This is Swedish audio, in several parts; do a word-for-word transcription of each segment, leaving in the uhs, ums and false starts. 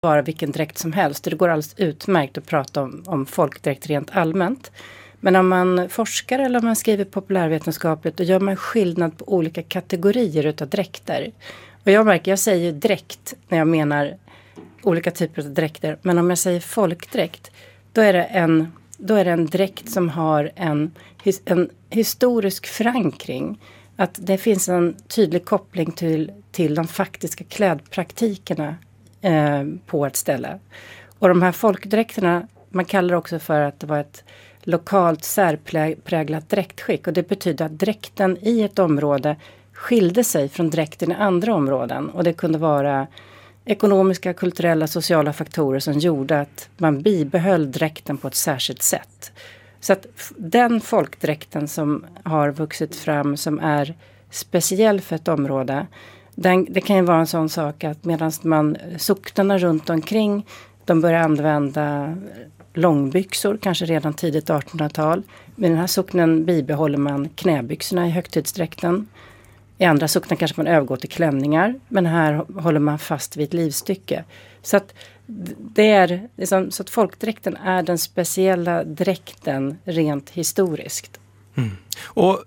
vara vilken dräkt som helst. Det går alldeles utmärkt att prata om, om folkdräkt rent allmänt. Men om man forskar eller om man skriver populärvetenskapligt, då gör man skillnad på olika kategorier utav dräkter. Och jag märker, jag säger dräkt när jag menar olika typer av dräkter. Men om jag säger folkdräkt, då är det en, då är det en dräkt som har en, en historisk förankring. Att det finns en tydlig koppling till, till de faktiska klädpraktikerna eh, på ett ställe. Och de här folkdräkterna, man kallar det också för att det var ett lokalt särpräglat dräktskick. Och det betyder att dräkten i ett område skilde sig från dräkten i andra områden. Och det kunde vara ekonomiska, kulturella, sociala faktorer som gjorde att man bibehöll dräkten på ett särskilt sätt. Så att den folkdräkten som har vuxit fram som är speciell för ett område, den, det kan ju vara en sån sak att medan man socknarna runt omkring, de börjar använda långbyxor, kanske redan tidigt artonhundratal. Men den här socknen bibehåller man knäbyxorna i högtidsdräkten. I andra socknar kanske man övergår till klänningar, men här håller man fast vid ett livstycke. Så att det är liksom, så att folkdräkten är den speciella dräkten rent historiskt. Mm. Och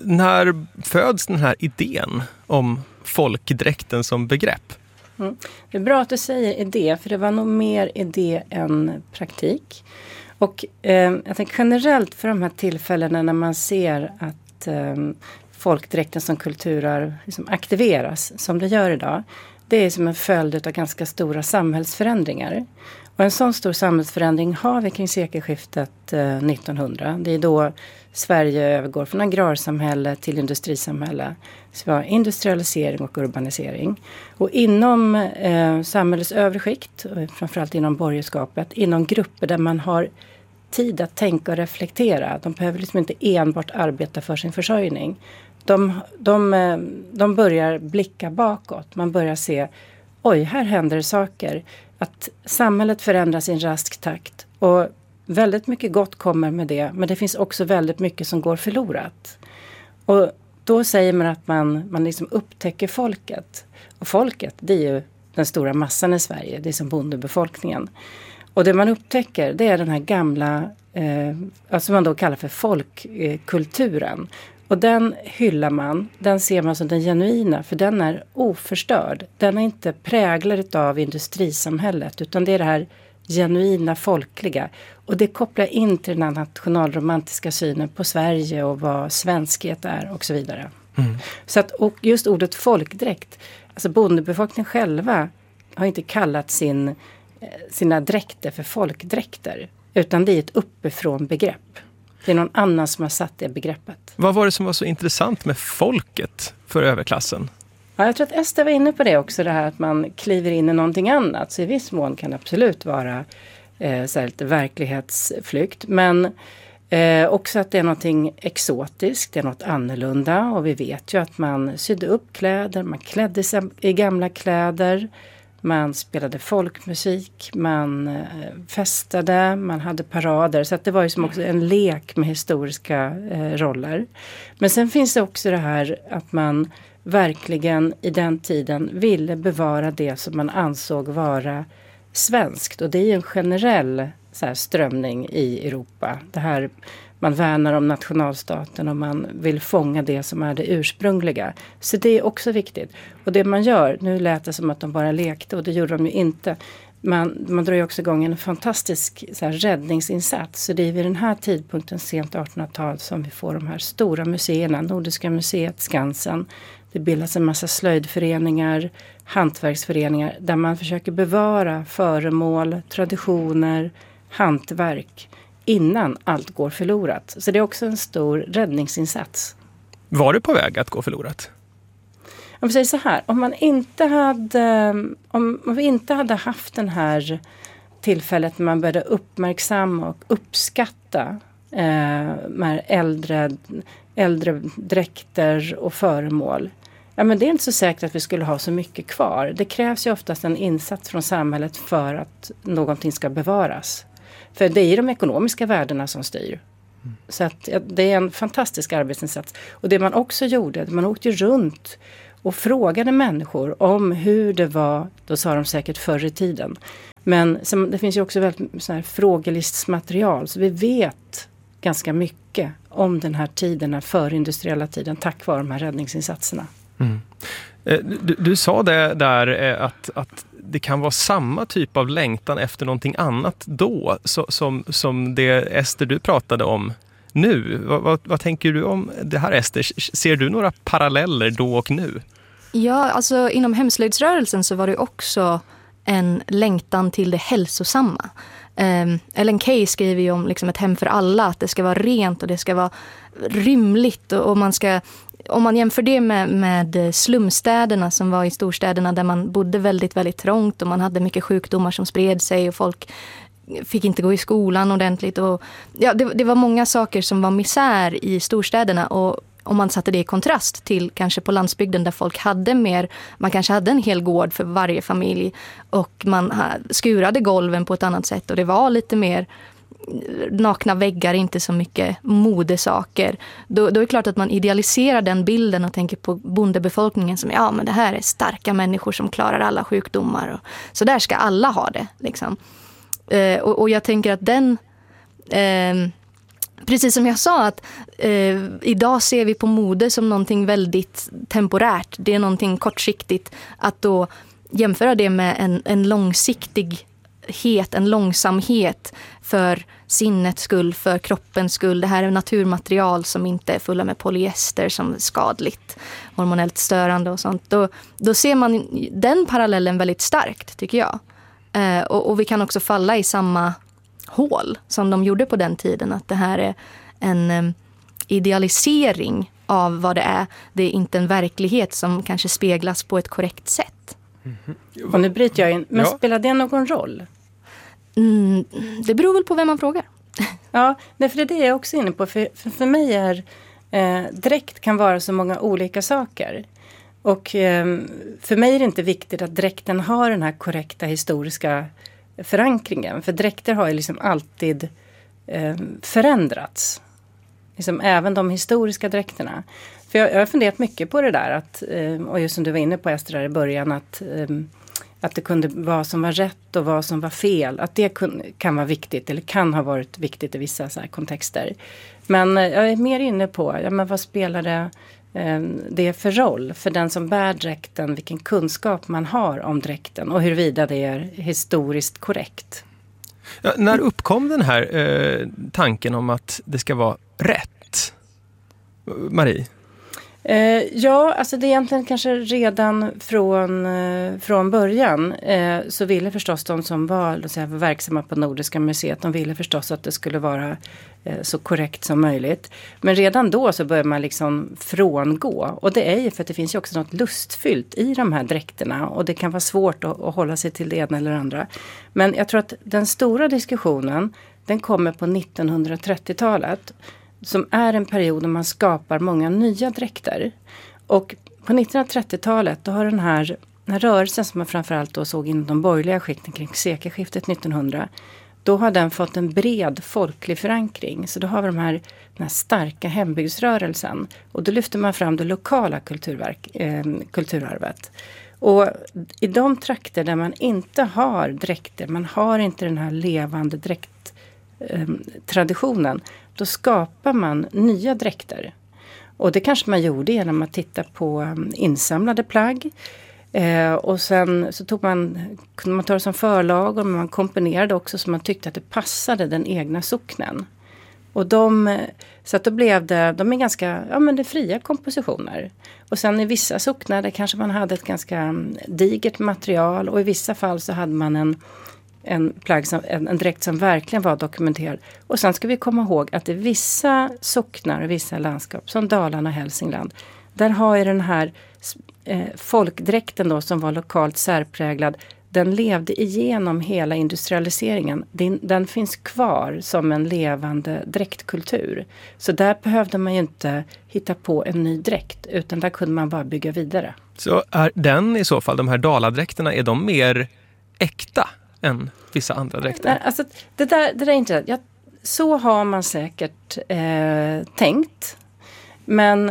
när föds den här idén om folkdräkten som begrepp? Mm. Det är bra att du säger idé, för det var nog mer idé än praktik. Och eh, jag tänker generellt för de här tillfällena när man ser att eh, folkdräkten som kulturarv liksom aktiveras, som det gör idag, det är som en följd av ganska stora samhällsförändringar. Och en sån stor samhällsförändring har vi kring sekelskiftet eh, nittonhundra. Det är då Sverige övergår från agrarsamhälle till industrisamhälle. Så vi har industrialisering och urbanisering. Och inom eh, samhällets övre skikt, framförallt inom borgerskapet, inom grupper där man har tid att tänka och reflektera. De behöver liksom inte enbart arbeta för sin försörjning. De, de, de börjar blicka bakåt. Man börjar se, oj, här händer saker. Att samhället förändras i en rask takt. Och väldigt mycket gott kommer med det. Men det finns också väldigt mycket som går förlorat. Och då säger man att man, man liksom upptäcker folket. Och folket, det är ju den stora massan i Sverige. Det är som bondebefolkningen. Och det man upptäcker, det är den här gamla, eh, alltså man då kallar för folkkulturen. Och den hyllar man, den ser man som den genuina, för den är oförstörd. Den är inte präglad av industrisamhället, utan det är det här genuina folkliga. Och det kopplar in till den här nationalromantiska synen på Sverige och vad svenskhet är och så vidare. Mm. Så att, och just ordet folkdräkt, alltså bondebefolkningen själva har inte kallat sin, sina dräkter för folkdräkter, utan det är ett uppifrån begrepp. Det är någon annan som har satt det begreppet. Vad var det som var så intressant med folket för överklassen? Ja, jag tror att Ester var inne på det också, det här att man kliver in i någonting annat. Så i viss mån kan det absolut vara eh, så här lite verklighetsflykt. Men eh, också att det är någonting exotiskt, det är något annorlunda. Och vi vet ju att man sydde upp kläder, man klädde sig i gamla kläder. Man spelade folkmusik, man eh, festade, man hade parader. Så att det var ju som också en lek med historiska eh, roller. Men sen finns det också det här att man verkligen i den tiden ville bevara det som man ansåg vara svenskt. Och det är ju en generell så här, strömning i Europa. Det här, man värnar om nationalstaten och man vill fånga det som är det ursprungliga. Så det är också viktigt. Och det man gör, nu lät det som att de bara lekte och det gjorde de ju inte. Man, man drar ju också igång en fantastisk så här, räddningsinsats. Så det är vid den här tidpunkten, sent artonhundratal, som vi får de här stora museerna. Nordiska museet, Skansen. Det bildas en massa slöjdföreningar, hantverksföreningar där man försöker bevara föremål, traditioner, hantverk innan allt går förlorat. Så det är också en stor räddningsinsats. Var det på väg att gå förlorat? Om vi säger så här, om man inte hade, om, om vi inte hade haft den här tillfället när man började uppmärksamma och uppskatta eh, de här äldre, äldre dräkter och föremål. Ja, men det är inte så säkert att vi skulle ha så mycket kvar. Det krävs ju oftast en insats från samhället för att någonting ska bevaras. För det är de ekonomiska värdena som styr. Mm. Så att, det är en fantastisk arbetsinsats. Och det man också gjorde, man åkte runt och frågade människor om hur det var, då sa de säkert förr i tiden. Men som, det finns ju också väldigt så här frågelistsmaterial, så vi vet ganska mycket om den här tiden, den förindustriella tiden, tack vare de här räddningsinsatserna. Mm. Du, du sa det där att, att det kan vara samma typ av längtan efter någonting annat då så, som, som det Ester du pratade om nu. Vad, vad, vad tänker du om det här, Ester? Ser du några paralleller då och nu? Ja, alltså inom hemslöjdsrörelsen så var det också en längtan till det hälsosamma. Um, Ellen Key skriver ju om liksom ett hem för alla, att det ska vara rent och det ska vara rymligt och, och man ska, om man jämför det med, med slumstäderna som var i storstäderna där man bodde väldigt, väldigt trångt och man hade mycket sjukdomar som spred sig och folk fick inte gå i skolan ordentligt och ja, det, det var många saker som var misär i storstäderna, och om man satte det i kontrast till kanske på landsbygden där folk hade mer, man kanske hade en hel gård för varje familj och man skurade golven på ett annat sätt och det var lite mer nakna väggar, inte så mycket modesaker. Då, då är det klart att man idealiserar den bilden och tänker på bondebefolkningen som, ja men det här är starka människor som klarar alla sjukdomar. Och, så där ska alla ha det. Liksom. Eh, och, och jag tänker att den... Eh, Precis som jag sa, att eh, idag ser vi på mode som någonting väldigt temporärt. Det är någonting kortsiktigt. Att då jämföra det med en, en långsiktighet, en långsamhet för sinnets skull, för kroppens skull. Det här är naturmaterial som inte är fulla med polyester som är skadligt, hormonellt störande och sånt. Då, då ser man den parallellen väldigt starkt, tycker jag. Eh, och, och vi kan också falla i samma hål som de gjorde på den tiden, att det här är en um, idealisering av vad det är. Det är inte en verklighet som kanske speglas på ett korrekt sätt. Mm-hmm. Och nu bryter jag in, men ja. Spelar det någon roll? Mm, det beror väl på vem man frågar. Ja, för det är det jag också inne på. För, för, för mig är eh, dräkt kan vara så många olika saker. Och eh, för mig är det inte viktigt att dräkten har den här korrekta historiska förankringen. För dräkter har ju liksom alltid eh, förändrats. Liksom även de historiska dräkterna. För jag, jag har funderat mycket på det där. Att, eh, och just som du var inne på, Ester, i början. Att, eh, att det kunde vara vad som var rätt och vad som var fel. Att det kun, kan vara viktigt. Eller kan ha varit viktigt i vissa så här kontexter. Men eh, jag är mer inne på, ja, men vad spelar det... det är för roll för den som bär dräkten, vilken kunskap man har om dräkten och huruvida det är historiskt korrekt. Ja, när uppkom den här eh, tanken om att det ska vara rätt? Marie? Eh, ja, alltså det är egentligen kanske redan från, eh, från början eh, så ville förstås de som var, låt säga, verksamma på Nordiska museet, de ville förstås att det skulle vara eh, så korrekt som möjligt. Men redan då så börjar man liksom frångå, och det är ju för att det finns ju också något lustfyllt i de här dräkterna och det kan vara svårt att, att hålla sig till det ena eller andra. Men jag tror att den stora diskussionen, den kommer på nittonhundratrettiotalet. Som är en period när man skapar många nya dräkter. Och på nittonhundratrettiotalet då har den här, den här rörelsen som man framförallt då såg inom de borgerliga skikten kring sekelskiftet nittonhundra. Då har den fått en bred folklig förankring. Så då har vi de här, den här starka hembygdsrörelsen. Och då lyfter man fram det lokala kulturverk, eh, kulturarvet. Och i de trakter där man inte har dräkter, man har inte den här levande dräkttraditionen, då skapar man nya dräkter. Och det kanske man gjorde genom att titta på insamlade plagg. Eh, och sen så tog man, kunde man ta det som förlag och man komponerade också så man tyckte att det passade den egna socknen. Och de, så att då blev det, de är ganska, ja men det är fria kompositioner. Och sen i vissa socknar där kanske man hade ett ganska digert material och i vissa fall så hade man en En, plagg som, en, en dräkt som verkligen var dokumenterad. Och sen ska vi komma ihåg att i vissa socknar och vissa landskap, som Dalarna och Hälsingland, där har ju den här eh, folkdräkten då som var lokalt särpräglad, den levde igenom hela industrialiseringen. Den, den finns kvar som en levande dräktkultur. Så där behövde man ju inte hitta på en ny dräkt, utan där kunde man bara bygga vidare. Så är den i så fall, de här daladräkterna, är de mer äkta än vissa andra dräkter? Alltså, det, där, det där är inte ja, så har man säkert eh, tänkt. Men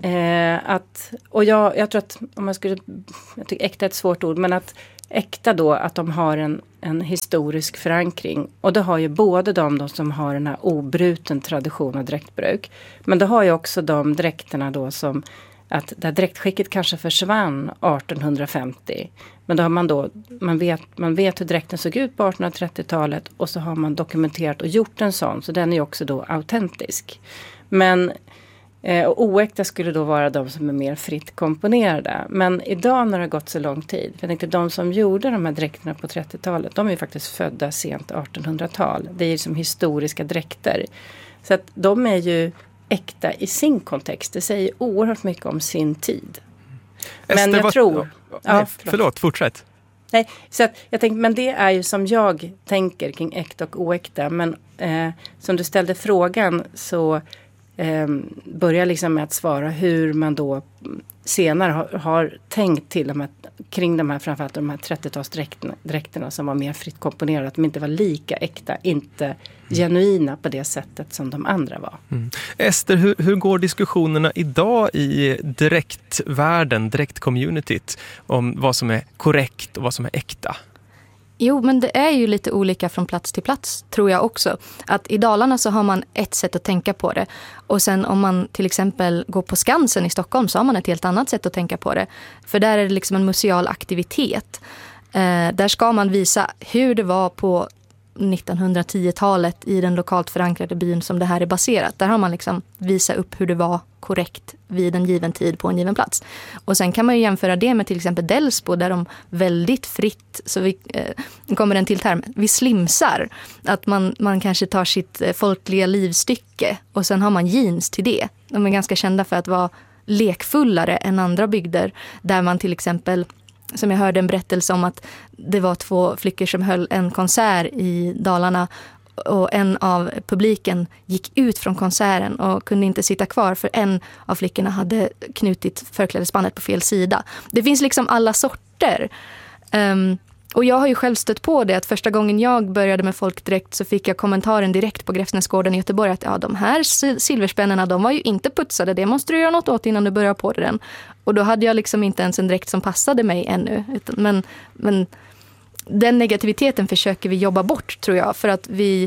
Eh, att, och jag, jag tror att, om man skulle, jag tycker äkta är ett svårt ord, men att äkta då, att de har en, en historisk förankring. Och det har ju både de, de som har den här obruten tradition av dräktbruk. Men det har ju också de dräkterna då som, att det här dräktskicket kanske försvann arton femtio. Men då har man då, man vet, man vet hur dräkten såg ut på artonhundratrettiotalet och så har man dokumenterat och gjort en sån. Så den är ju också då autentisk. Men eh, och oäkta skulle då vara de som är mer fritt komponerade. Men idag när det har gått så lång tid, för jag tänkte de som gjorde de här dräkterna på trettiotalet, de är ju faktiskt födda sent artonhundratal. Det är ju som historiska dräkter. Så att de är ju äkta i sin kontext. Det säger oerhört mycket om sin tid. Men Ester, jag vad, tror... Ja, ja, nej, förlåt. förlåt, fortsätt. Nej, så att jag tänkte, men det är ju som jag tänker kring äkta och oäkta. Men eh, som du ställde frågan så eh, börjar jag liksom med att svara hur man då senare har, har tänkt till de här, kring de här, framförallt de här trettiotalsdräkterna som var mer fritt komponerade. Att de inte var lika äkta, inte mm. genuina på det sättet som de andra var. Mm. Ester, hur, hur går diskussionerna idag i direktvärlden, direktcommunityt om vad som är korrekt och vad som är äkta? Jo, men det är ju lite olika från plats till plats, tror jag också. Att i Dalarna så har man ett sätt att tänka på det. Och sen om man till exempel går på Skansen i Stockholm så har man ett helt annat sätt att tänka på det. För där är det liksom en museal aktivitet. Eh, där ska man visa hur det var på nittonhundratio-talet i den lokalt förankrade byn som det här är baserat. Där har man liksom visat upp hur det var korrekt vid en given tid på en given plats. Och sen kan man ju jämföra det med till exempel Delsbo där de väldigt fritt, så vi, eh, kommer en till term, vi slimsar. Att man, man kanske tar sitt eh, folkliga livsstycke och sen har man jeans till det. De är ganska kända för att vara lekfullare än andra bygder där man till exempel, som jag hörde en berättelse om att det var två flickor som höll en konsert i Dalarna och en av publiken gick ut från konserten och kunde inte sitta kvar för en av flickorna hade knutit förklädesbandet på fel sida. Det finns liksom alla sorter. Um, och jag har ju själv stött på det att första gången jag började med folkdräkt så fick jag kommentaren direkt på Gräfsnäsgården i Göteborg att ja, de här silverspännena, de var ju inte putsade, det måste du göra något åt innan du börjar på den. Och då hade jag liksom inte ens en dräkt som passade mig ännu. Utan, men, men den negativiteten försöker vi jobba bort, tror jag, för att vi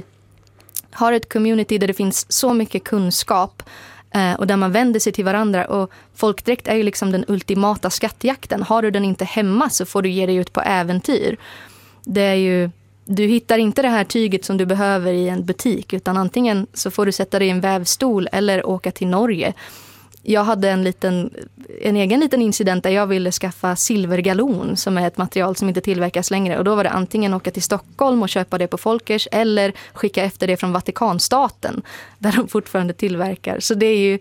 har ett community där det finns så mycket kunskap eh, och där man vänder sig till varandra. Och folkdräkt är ju liksom den ultimata skattjakten. Har du den inte hemma så får du ge dig ut på äventyr. Det är ju, du hittar inte det här tyget som du behöver i en butik, utan antingen så får du sätta dig i en vävstol eller åka till Norge. Jag hade en, liten, en egen liten incident där jag ville skaffa silvergalon som är ett material som inte tillverkas längre. Och då var det antingen åka till Stockholm och köpa det på Folkers eller skicka efter det från Vatikanstaten där de fortfarande tillverkar. Så det är ju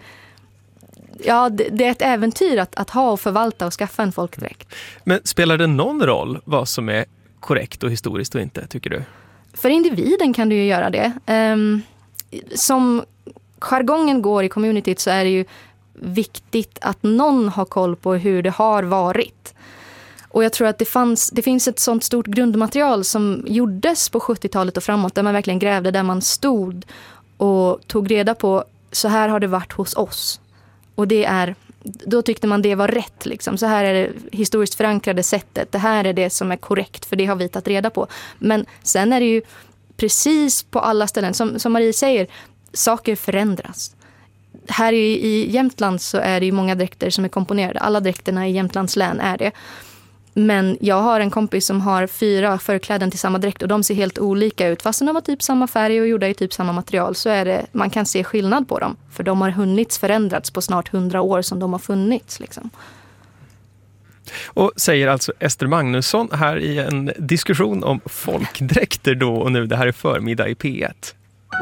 ja, det, det är ett äventyr att, att ha och förvalta och skaffa en folkdräkt. Men spelar det någon roll vad som är korrekt och historiskt och inte, tycker du? För individen kan du ju göra det. Um, som jargongen går i communityt så är det ju viktigt att någon har koll på hur det har varit. Och jag tror att det, fanns, det finns ett sånt stort grundmaterial som gjordes på sjuttiotalet och framåt där man verkligen grävde där man stod och tog reda på så här har det varit hos oss. Och det är, då tyckte man det var rätt liksom. Så här är det historiskt förankrade sättet. Det här är det som är korrekt för det har vi tagit reda på. Men sen är det ju precis på alla ställen som, som Marie säger, saker förändras. Här i, i Jämtland så är det ju många dräkter som är komponerade. Alla dräkterna i Jämtlands län är det. Men jag har en kompis som har fyra förkläden till samma dräkt och de ser helt olika ut. Fast de var typ samma färg och gjorda i typ samma material så är det, man kan se skillnad på dem. För de har hunnits förändrats på snart hundra år som de har funnits liksom. Och säger alltså Ester Magnusson här i en diskussion om folkdräkter då och nu. Det här är förmiddag i P ett.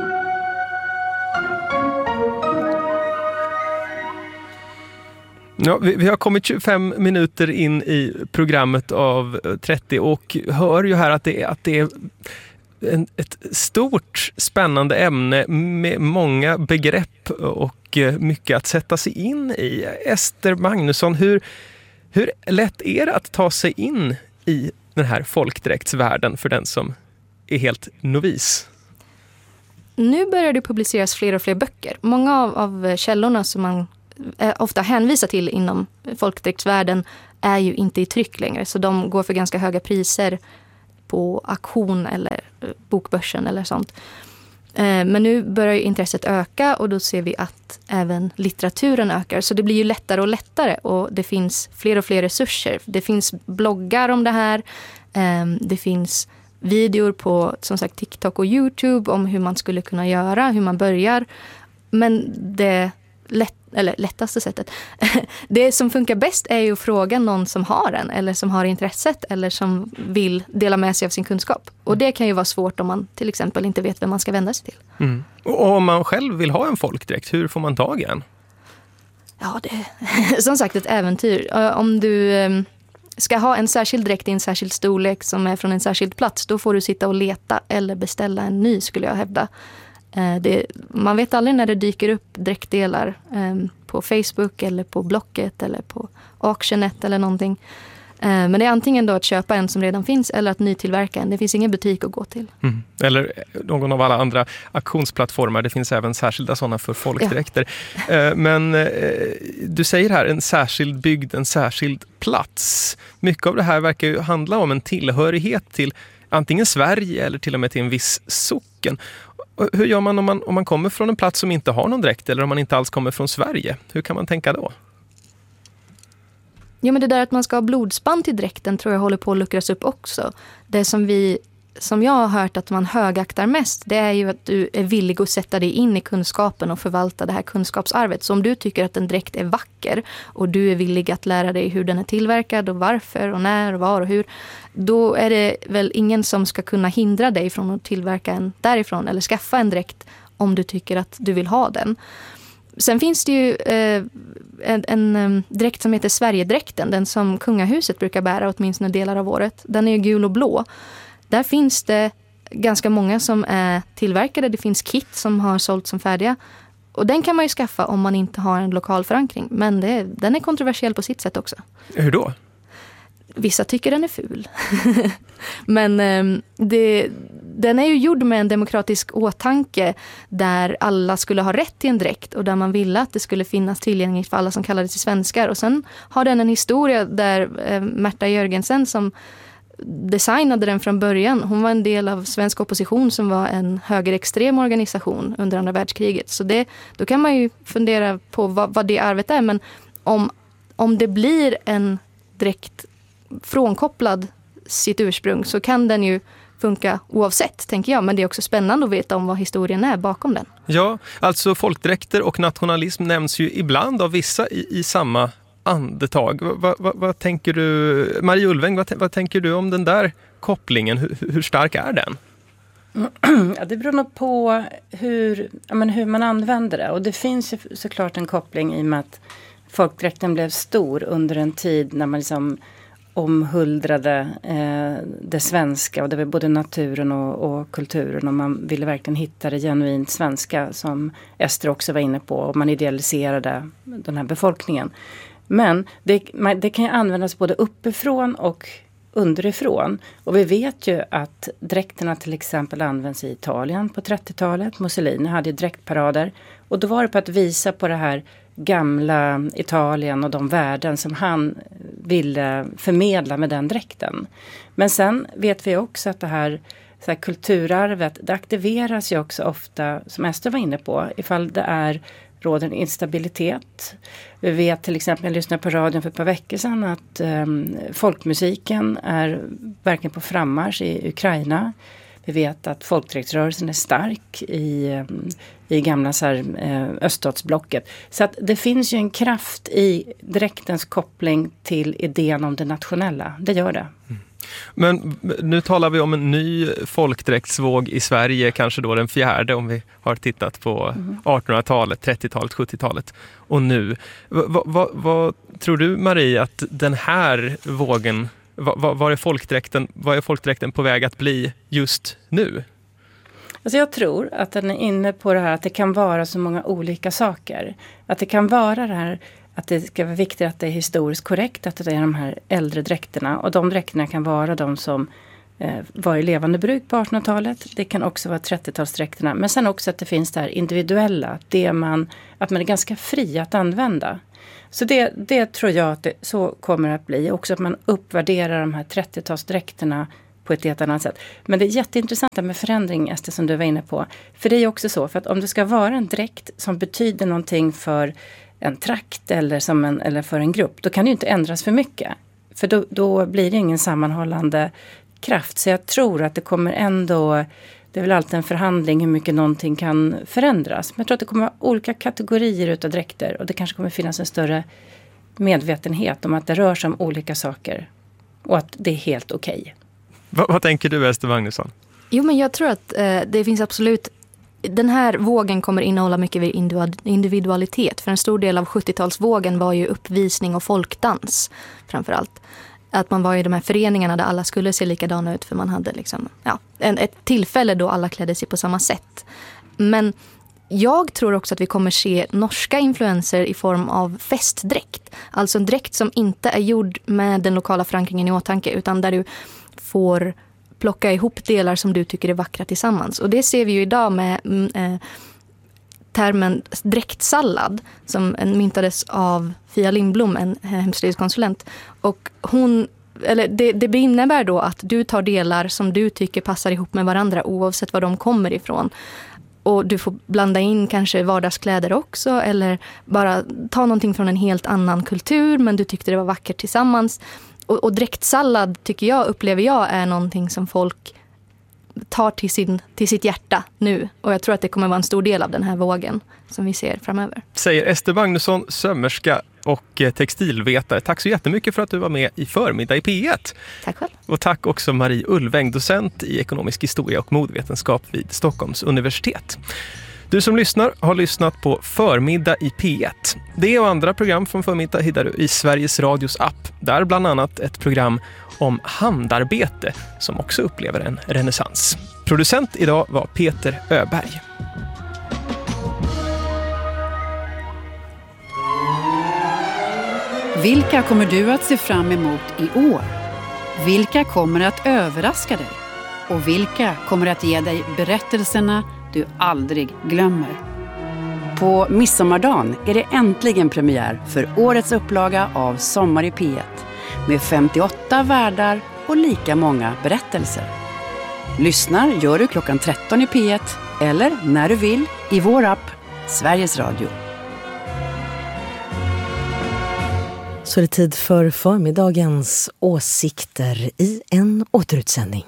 Ja, vi, vi har kommit tjugofem minuter in i programmet av trettio och hör ju här att det är, att det är en, ett stort spännande ämne med många begrepp och mycket att sätta sig in i. Ester Magnusson, hur, hur lätt är det att ta sig in i den här folkdräktsvärlden för den som är helt novis? Nu börjar det publiceras fler och fler böcker. Många av, av källorna som man eh, ofta hänvisar till inom folkdräktsvärlden är ju inte i tryck längre. Så de går för ganska höga priser på auktion eller bokbörsen eller sånt. Men nu börjar intresset öka och då ser vi att även litteraturen ökar. Så det blir ju lättare och lättare och det finns fler och fler resurser. Det finns bloggar om det här. Det finns videor på som sagt TikTok och YouTube om hur man skulle kunna göra, hur man börjar. Men det lätt, eller lättaste sättet. Det som funkar bäst är ju att fråga någon som har en eller som har intresset eller som vill dela med sig av sin kunskap. Och det kan ju vara svårt om man till exempel inte vet vem man ska vända sig till. Mm. Och om man själv vill ha en folkdräkt, hur får man tag i en? Ja, det är som sagt ett äventyr. Om du ska ha en särskild dräkt i en särskild storlek som är från en särskild plats, då får du sitta och leta eller beställa en ny, skulle jag hävda. Det, man vet aldrig när det dyker upp dräktdelar eh, på Facebook eller på Blocket eller på Auctionet eller någonting. Eh, men det är antingen då att köpa en som redan finns eller att nytillverka en. Det finns ingen butik att gå till. Mm. Eller någon av alla andra auktionsplattformar. Det finns även särskilda sådana för folkdräkter. Ja. Eh, men eh, du säger här en särskild bygd, en särskild plats. Mycket av det här verkar ju handla om en tillhörighet till antingen Sverige eller till och med till en viss socken. Hur gör man om, man om man kommer från en plats som inte har någon dräkt eller om man inte alls kommer från Sverige? Hur kan man tänka då? Ja, men det där att man ska ha blodsband till dräkten tror jag håller på att luckras upp också. Det som vi, som jag har hört att man högaktar mest, det är ju att du är villig att sätta dig in i kunskapen och förvalta det här kunskapsarvet. Så om du tycker att en dräkt är vacker och du är villig att lära dig hur den är tillverkad och varför och när och var och hur, då är det väl ingen som ska kunna hindra dig från att tillverka en därifrån eller skaffa en dräkt om du tycker att du vill ha den. Sen finns det ju eh, en, en um, dräkt som heter Sverigedräkten, den som kungahuset brukar bära åtminstone delar av året. Den är ju gul och blå. Där finns det ganska många som är tillverkade. Det finns kit som har sålt som färdiga. Och den kan man ju skaffa om man inte har en lokal förankring. Men det, den är kontroversiell på sitt sätt också. Hur då? Vissa tycker den är ful. Men eh, det, den är ju gjord med en demokratisk åtanke där alla skulle ha rätt till en dräkt och där man ville att det skulle finnas tillgängligt för alla som kallade sig svenskar. Och sen har den en historia där eh, Märta Jörgensen som designade den från början. Hon var en del av svensk opposition som var en högerextrem organisation under andra världskriget. Så det, då kan man ju fundera på vad, vad det arvet är. Men om, om det blir en dräkt frånkopplad sitt ursprung så kan den ju funka oavsett, tänker jag. Men det är också spännande att veta om vad historien är bakom den. Ja, alltså folkdräkter och nationalism nämns ju ibland av vissa i, i samma andetag. Vad, vad, vad tänker du, Marie Ulveng, vad, vad tänker du om den där kopplingen? Hur, hur stark är den? Ja, det beror nog på hur, ja, men hur man använder det. Och det finns ju såklart en koppling i och med att folkdräkten blev stor under en tid när man liksom omhuldrade eh, det svenska och det var både naturen och, och kulturen och man ville verkligen hitta det genuint svenska som Ester också var inne på och man idealiserade den här befolkningen. Men det, man, det kan ju användas både uppifrån och underifrån och vi vet ju att dräkterna till exempel används i Italien på trettiotalet. Mussolini hade ju dräktparader och då var det på att visa på det här gamla Italien och de värden som han ville förmedla med den dräkten. Men sen vet vi också att det här, så här kulturarvet, det aktiveras ju också ofta, som Ester var inne på, ifall det är råder en instabilitet. Vi vet till exempel, jag lyssnade på radion för ett par veckor sedan, att um, folkmusiken är verkligen på frammarsch i Ukraina. Vi vet att folkdräktsrörelsen är stark i, i gamla så här, öststatsblocket. Så att det finns ju en kraft i dräktens koppling till idén om det nationella. Det gör det. Mm. Men nu talar vi om en ny folkdräktsvåg i Sverige, kanske då den fjärde om vi har tittat på mm. artonhundratalet, trettiotalet, sjuttiotalet och nu. V- v- v- vad tror du, Marie, att den här vågen, vad, vad, är folkdräkten, vad är folkdräkten på väg att bli just nu? Alltså jag tror att den är inne på det här att det kan vara så många olika saker. Att det kan vara det här att det ska vara viktigt att det är historiskt korrekt, att det är de här äldre dräkterna. Och de dräkterna kan vara de som eh, var i levande bruk på artonhundratalet. Det kan också vara trettiotalsdräkterna. Men sen också att det finns det här individuella. Det man, att man är ganska fri att använda. Så det, det tror jag att det så kommer att bli. Också att man uppvärderar de här trettiotalsdräkterna på ett helt annat sätt. Men det är jätteintressant med förändring, Ester, som du var inne på. För det är också så, för att om det ska vara en dräkt som betyder någonting för en trakt eller, som en, eller för en grupp, då kan det ju inte ändras för mycket. För då, då blir det ingen sammanhållande kraft. Så jag tror att det kommer ändå, det är väl alltid en förhandling hur mycket någonting kan förändras. Men jag tror att det kommer vara olika kategorier utav dräkter och det kanske kommer finnas en större medvetenhet om att det rör sig om olika saker och att det är helt okej. Okay. Vad, vad tänker du, Ester Magnusson? Jo, men jag tror att eh, det finns absolut, den här vågen kommer innehålla mycket individualitet. För en stor del av sjuttiotalsvågen var ju uppvisning och folkdans framförallt. Att man var i de här föreningarna där alla skulle se likadana ut för man hade liksom, ja, en, ett tillfälle då alla klädde sig på samma sätt. Men jag tror också att vi kommer se norska influenser i form av festdräkt. Alltså en dräkt som inte är gjord med den lokala förankringen i åtanke utan där du får plocka ihop delar som du tycker är vackra tillsammans. Och det ser vi ju idag med eh, termen dräktsallad som myntades av Fia Lindblom, en hemslöjdskonsulent. Och hon, eller det, det innebär då att du tar delar som du tycker passar ihop med varandra oavsett var de kommer ifrån. Och du får blanda in kanske vardagskläder också eller bara ta någonting från en helt annan kultur men du tyckte det var vackert tillsammans. Och, och dräktsallad tycker jag, upplever jag, är någonting som folk tar till, sin, till sitt hjärta nu. Och jag tror att det kommer vara en stor del av den här vågen som vi ser framöver. Säger Ester Magnusson, sömmerska och textilvetare. Tack så jättemycket för att du var med i förmiddag i P ett. Tack själv. Och tack också Marie Ulväng, docent i ekonomisk historia och modvetenskap vid Stockholms universitet. Du som lyssnar har lyssnat på Förmiddag i P ett. Det och andra program från Förmiddag hittar du i Sveriges Radios app. Där bland annat ett program om handarbete som också upplever en renässans. Producent idag var Peter Öberg. Vilka kommer du att se fram emot i år? Vilka kommer att överraska dig? Och vilka kommer att ge dig berättelserna du aldrig glömmer? På midsommardagen är det äntligen premiär för årets upplaga av Sommar i P ett med femtioåtta värdar och lika många berättelser. Lyssnar gör du klockan tretton i P ett eller när du vill i vår app Sveriges Radio. Så är det tid för förmiddagens åsikter i en återutsändning.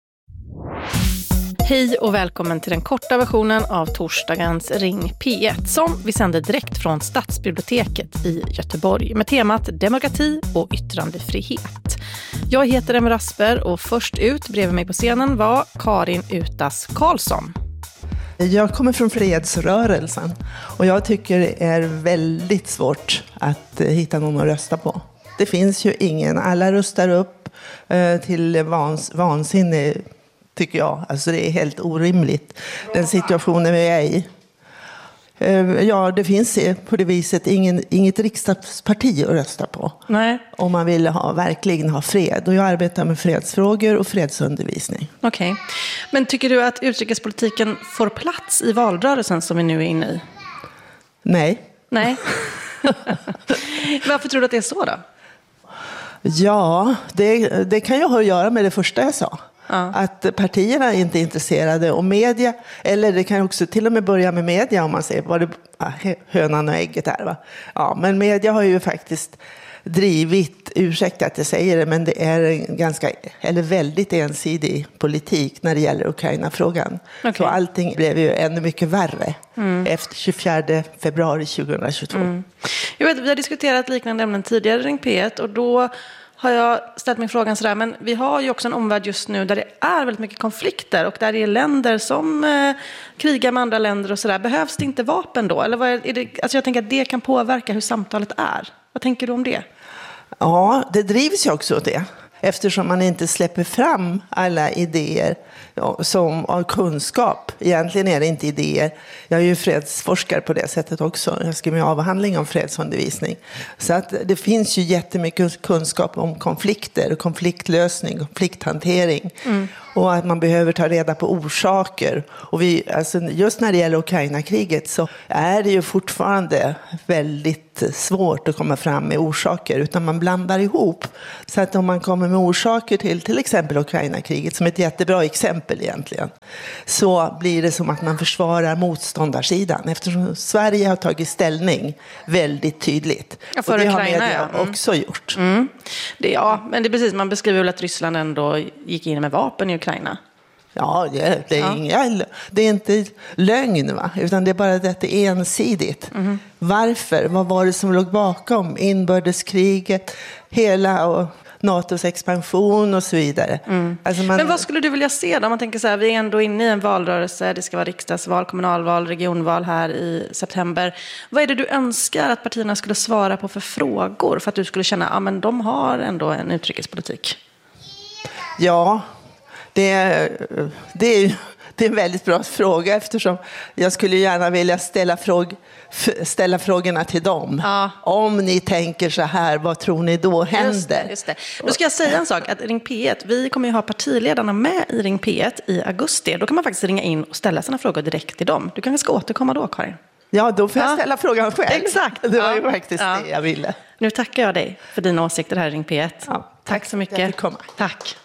Hej och välkommen till den korta versionen av torsdagens Ring P ett som vi sänder direkt från Stadsbiblioteket i Göteborg med temat demokrati och yttrandefrihet. Jag heter Emma Rasper och först ut bredvid mig på scenen var Karin Utas Karlsson. Jag kommer från fredsrörelsen och jag tycker det är väldigt svårt att hitta någon att rösta på. Det finns ju ingen, alla röstar upp till vans, vansinne tycker jag. Alltså det är helt orimligt, den situationen vi är i. Ja, det finns på det viset ingen, inget riksdagsparti att rösta på. Nej. Om man vill ha, verkligen ha fred. Och jag arbetar med fredsfrågor och fredsundervisning. Okej. Okay. Men tycker du att utrikespolitiken får plats i valrörelsen som vi nu är inne i? Nej. Nej. Varför tror du att det är så då? Ja, det, det kan ju ha att göra med det första jag sa. Ja. Att partierna är inte intresserade och media, eller det kan också till och med börja med media om man ser vad det ja, hönan och ägget är. Va? Ja, men media har ju faktiskt drivit, ursäkta att jag säger det, men det är en ganska, eller väldigt ensidig politik när det gäller Ukraina-frågan. Okay. Så allting blev ju ännu mycket värre mm. efter tjugofjärde februari tjugohundratjugotvå. Mm. Jag vet, vi har diskuterat liknande ämnen tidigare i Ring P ett och då har jag ställt mig frågan sådär, men vi har ju också en omvärld just nu där det är väldigt mycket konflikter och där det är länder som eh, krigar med andra länder och sådär. Behövs det inte vapen då? Eller vad är, är det, alltså jag tänker att det kan påverka hur samtalet är. Vad tänker du om det? Ja, det drivs ju också åt det. eftersom man inte släpper fram alla idéer som av kunskap. Egentligen är det inte idéer. Jag är ju fredsforskare på det sättet också. Jag skriver en avhandling om fredsundervisning. Så att det finns ju jättemycket kunskap om konflikter, konfliktlösning, konflikthantering. Mm. Och att man behöver ta reda på orsaker. Och vi, alltså just när det gäller Ukraina-kriget så är det ju fortfarande väldigt svårt att komma fram med orsaker. Utan man blandar ihop. Så att om man kommer med orsaker till till exempel Ukraina-kriget, som ett jättebra exempel egentligen, så blir det som att man försvarar motståndarsidan. Eftersom Sverige har tagit ställning väldigt tydligt. Ja, för och det Ukraina, har media ja. Mm. också gjort. Mm. Det, ja, men det är precis, man beskriver väl att Ryssland ändå gick in med vapen i Ukraina. Ja, det, det, är ja. Inga, det är inte lögn, va? Utan det är bara att det är ensidigt. Mm. Varför? Vad var det som låg bakom inbördeskriget, hela och NATOs expansion och så vidare? Mm. Alltså man... Men vad skulle du vilja se då? Man tänker så här, vi är ändå inne i en valrörelse, det ska vara riksdagsval, kommunalval, regionval här i september. Vad är det du önskar att partierna skulle svara på för frågor för att du skulle känna att ja, men de har ändå en utrikespolitik? Ja, det är, det är, det är en väldigt bra fråga, eftersom jag skulle gärna vilja ställa, fråg, ställa frågorna till dem. Ja. Om ni tänker så här, vad tror ni då händer? Just det, just det. Då ska jag säga en sak, att Ring P ett, vi kommer ju ha partiledarna med i Ring P ett i augusti. Då kan man faktiskt ringa in och ställa sina frågor direkt till dem. Du kanske ska återkomma då, Karin? Ja, då får jag ställa ja. frågan själv. Exakt. Det var ja. ju faktiskt ja. det jag ville. Nu tackar jag dig för dina åsikter här i Ring P ett. Ja. Tack, tack så mycket. Tack.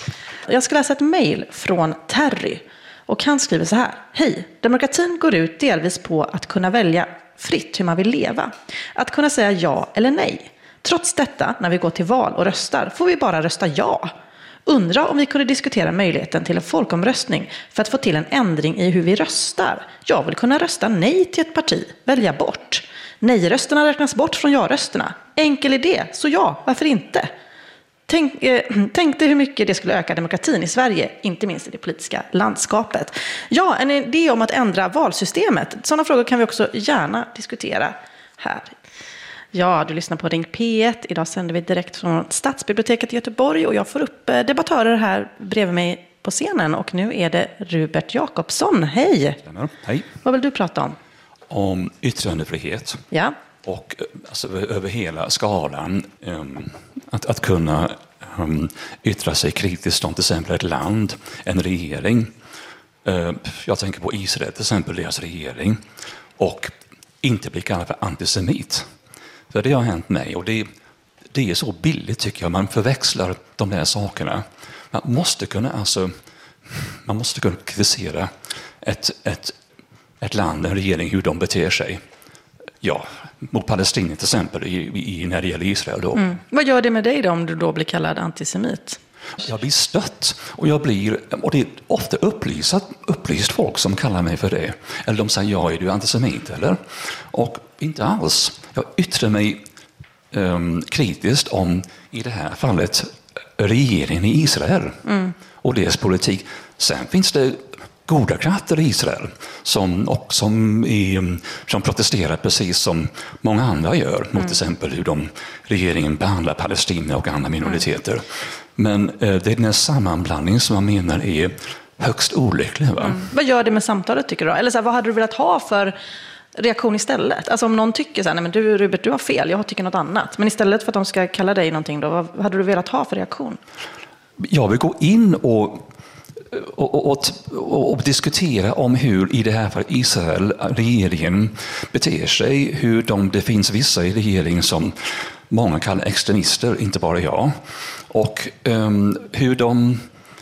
Jag ska läsa ett mejl från Terry. Och han skriver så här. Hej, demokratin går ut delvis på att kunna välja fritt hur man vill leva. Att kunna säga ja eller nej. Trots detta, när vi går till val och röstar, får vi bara rösta ja. Undra om vi kunde diskutera möjligheten till en folkomröstning för att få till en ändring i hur vi röstar. Jag vill kunna rösta nej till ett parti, välja bort. Nej-rösterna räknas bort från ja-rösterna. Enkel idé, så ja, varför inte? Tänk, eh, tänkte hur mycket det skulle öka demokratin i Sverige, inte minst i det politiska landskapet. Ja, en idé om att ändra valsystemet. Sådana frågor kan vi också gärna diskutera här. Ja, du lyssnar på Ring P ett. Idag sänder vi direkt från Stadsbiblioteket i Göteborg och jag får upp debattörer här bredvid mig på scenen. Och nu är det Rupert Jacobsson. Hej! Hej! Vad vill du prata om? Om yttrandefrihet. Ja. Och alltså, över hela skalan um, att, att kunna um, yttra sig kritiskt om till exempel ett land, en regering. Uh, jag tänker på Israel till exempel, deras regering. Och inte bli kallad för antisemit. För det har hänt mig och det, det är så billigt tycker jag. Man förväxlar de där sakerna. Man måste kunna, alltså, man måste kunna kritisera ett, ett, ett land, en regering, hur de beter sig. Ja, mot Palestina till exempel, i, i, när det gäller Israel då. Mm. Vad gör det med dig då om du då blir kallad antisemit? Jag blir stött och jag blir, och det är ofta upplyst, upplyst folk som kallar mig för det. Eller de säger, ja, är du antisemit eller? Och inte alls. Jag yttrar mig um, kritiskt om, i det här fallet, regeringen i Israel mm. och deras politik. Sen finns det goda krafter i Israel som, och som, är, som protesterar precis som många andra gör mm. mot till exempel hur de, regeringen behandlar Palestina och andra minoriteter. Mm. Men eh, det är den här sammanblandningen som man menar är högst olycklig. Va? Mm. Vad gör det med samtalet tycker du? Eller så här, vad hade du velat ha för reaktion istället? Alltså om någon tycker så här, nej men du Rupert, du har fel, jag tycker något annat. Men istället för att de ska kalla dig någonting då, vad hade du velat ha för reaktion? Jag vill gå in och Och, och, och, och diskutera om hur i det här fallet Israel, regeringen beter sig, hur de, det finns vissa i regeringen som många kallar extremister, inte bara jag, och um, hur de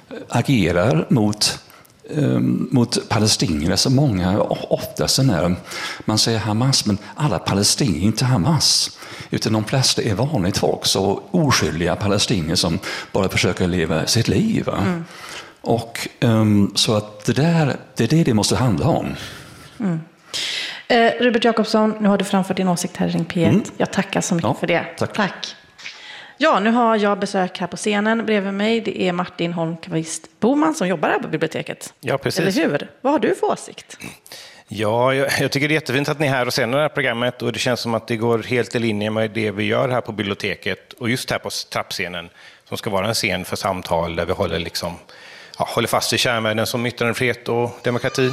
agerar mot, um, mot palestinier. Så många, ofta så när man säger Hamas, men alla palestinier är inte Hamas. Utan de flesta är vanligt folk, så oskyldiga palestinier som bara försöker leva sitt liv. Mm. Och um, så att det där, det är det det måste handla om. Mm. Eh, Rupert Jacobsson, nu har du framfört din åsikt här i Ring P ett. Mm. Jag tackar så mycket ja, för det. Tack. tack. Ja, nu har jag besök här på scenen bredvid mig. Det är Martin Holmqvist Boman som jobbar här på biblioteket. Ja, precis. Eller hur? Vad har du för åsikt? Ja, jag, jag tycker det är jättefint att ni är här och ser det här programmet. Och det känns som att det går helt i linje med det vi gör här på biblioteket. Och just här på trappscenen. som ska vara en scen för samtal där vi håller, liksom, ja, håller fast i kärnvärden som yttrandefrihet och demokrati.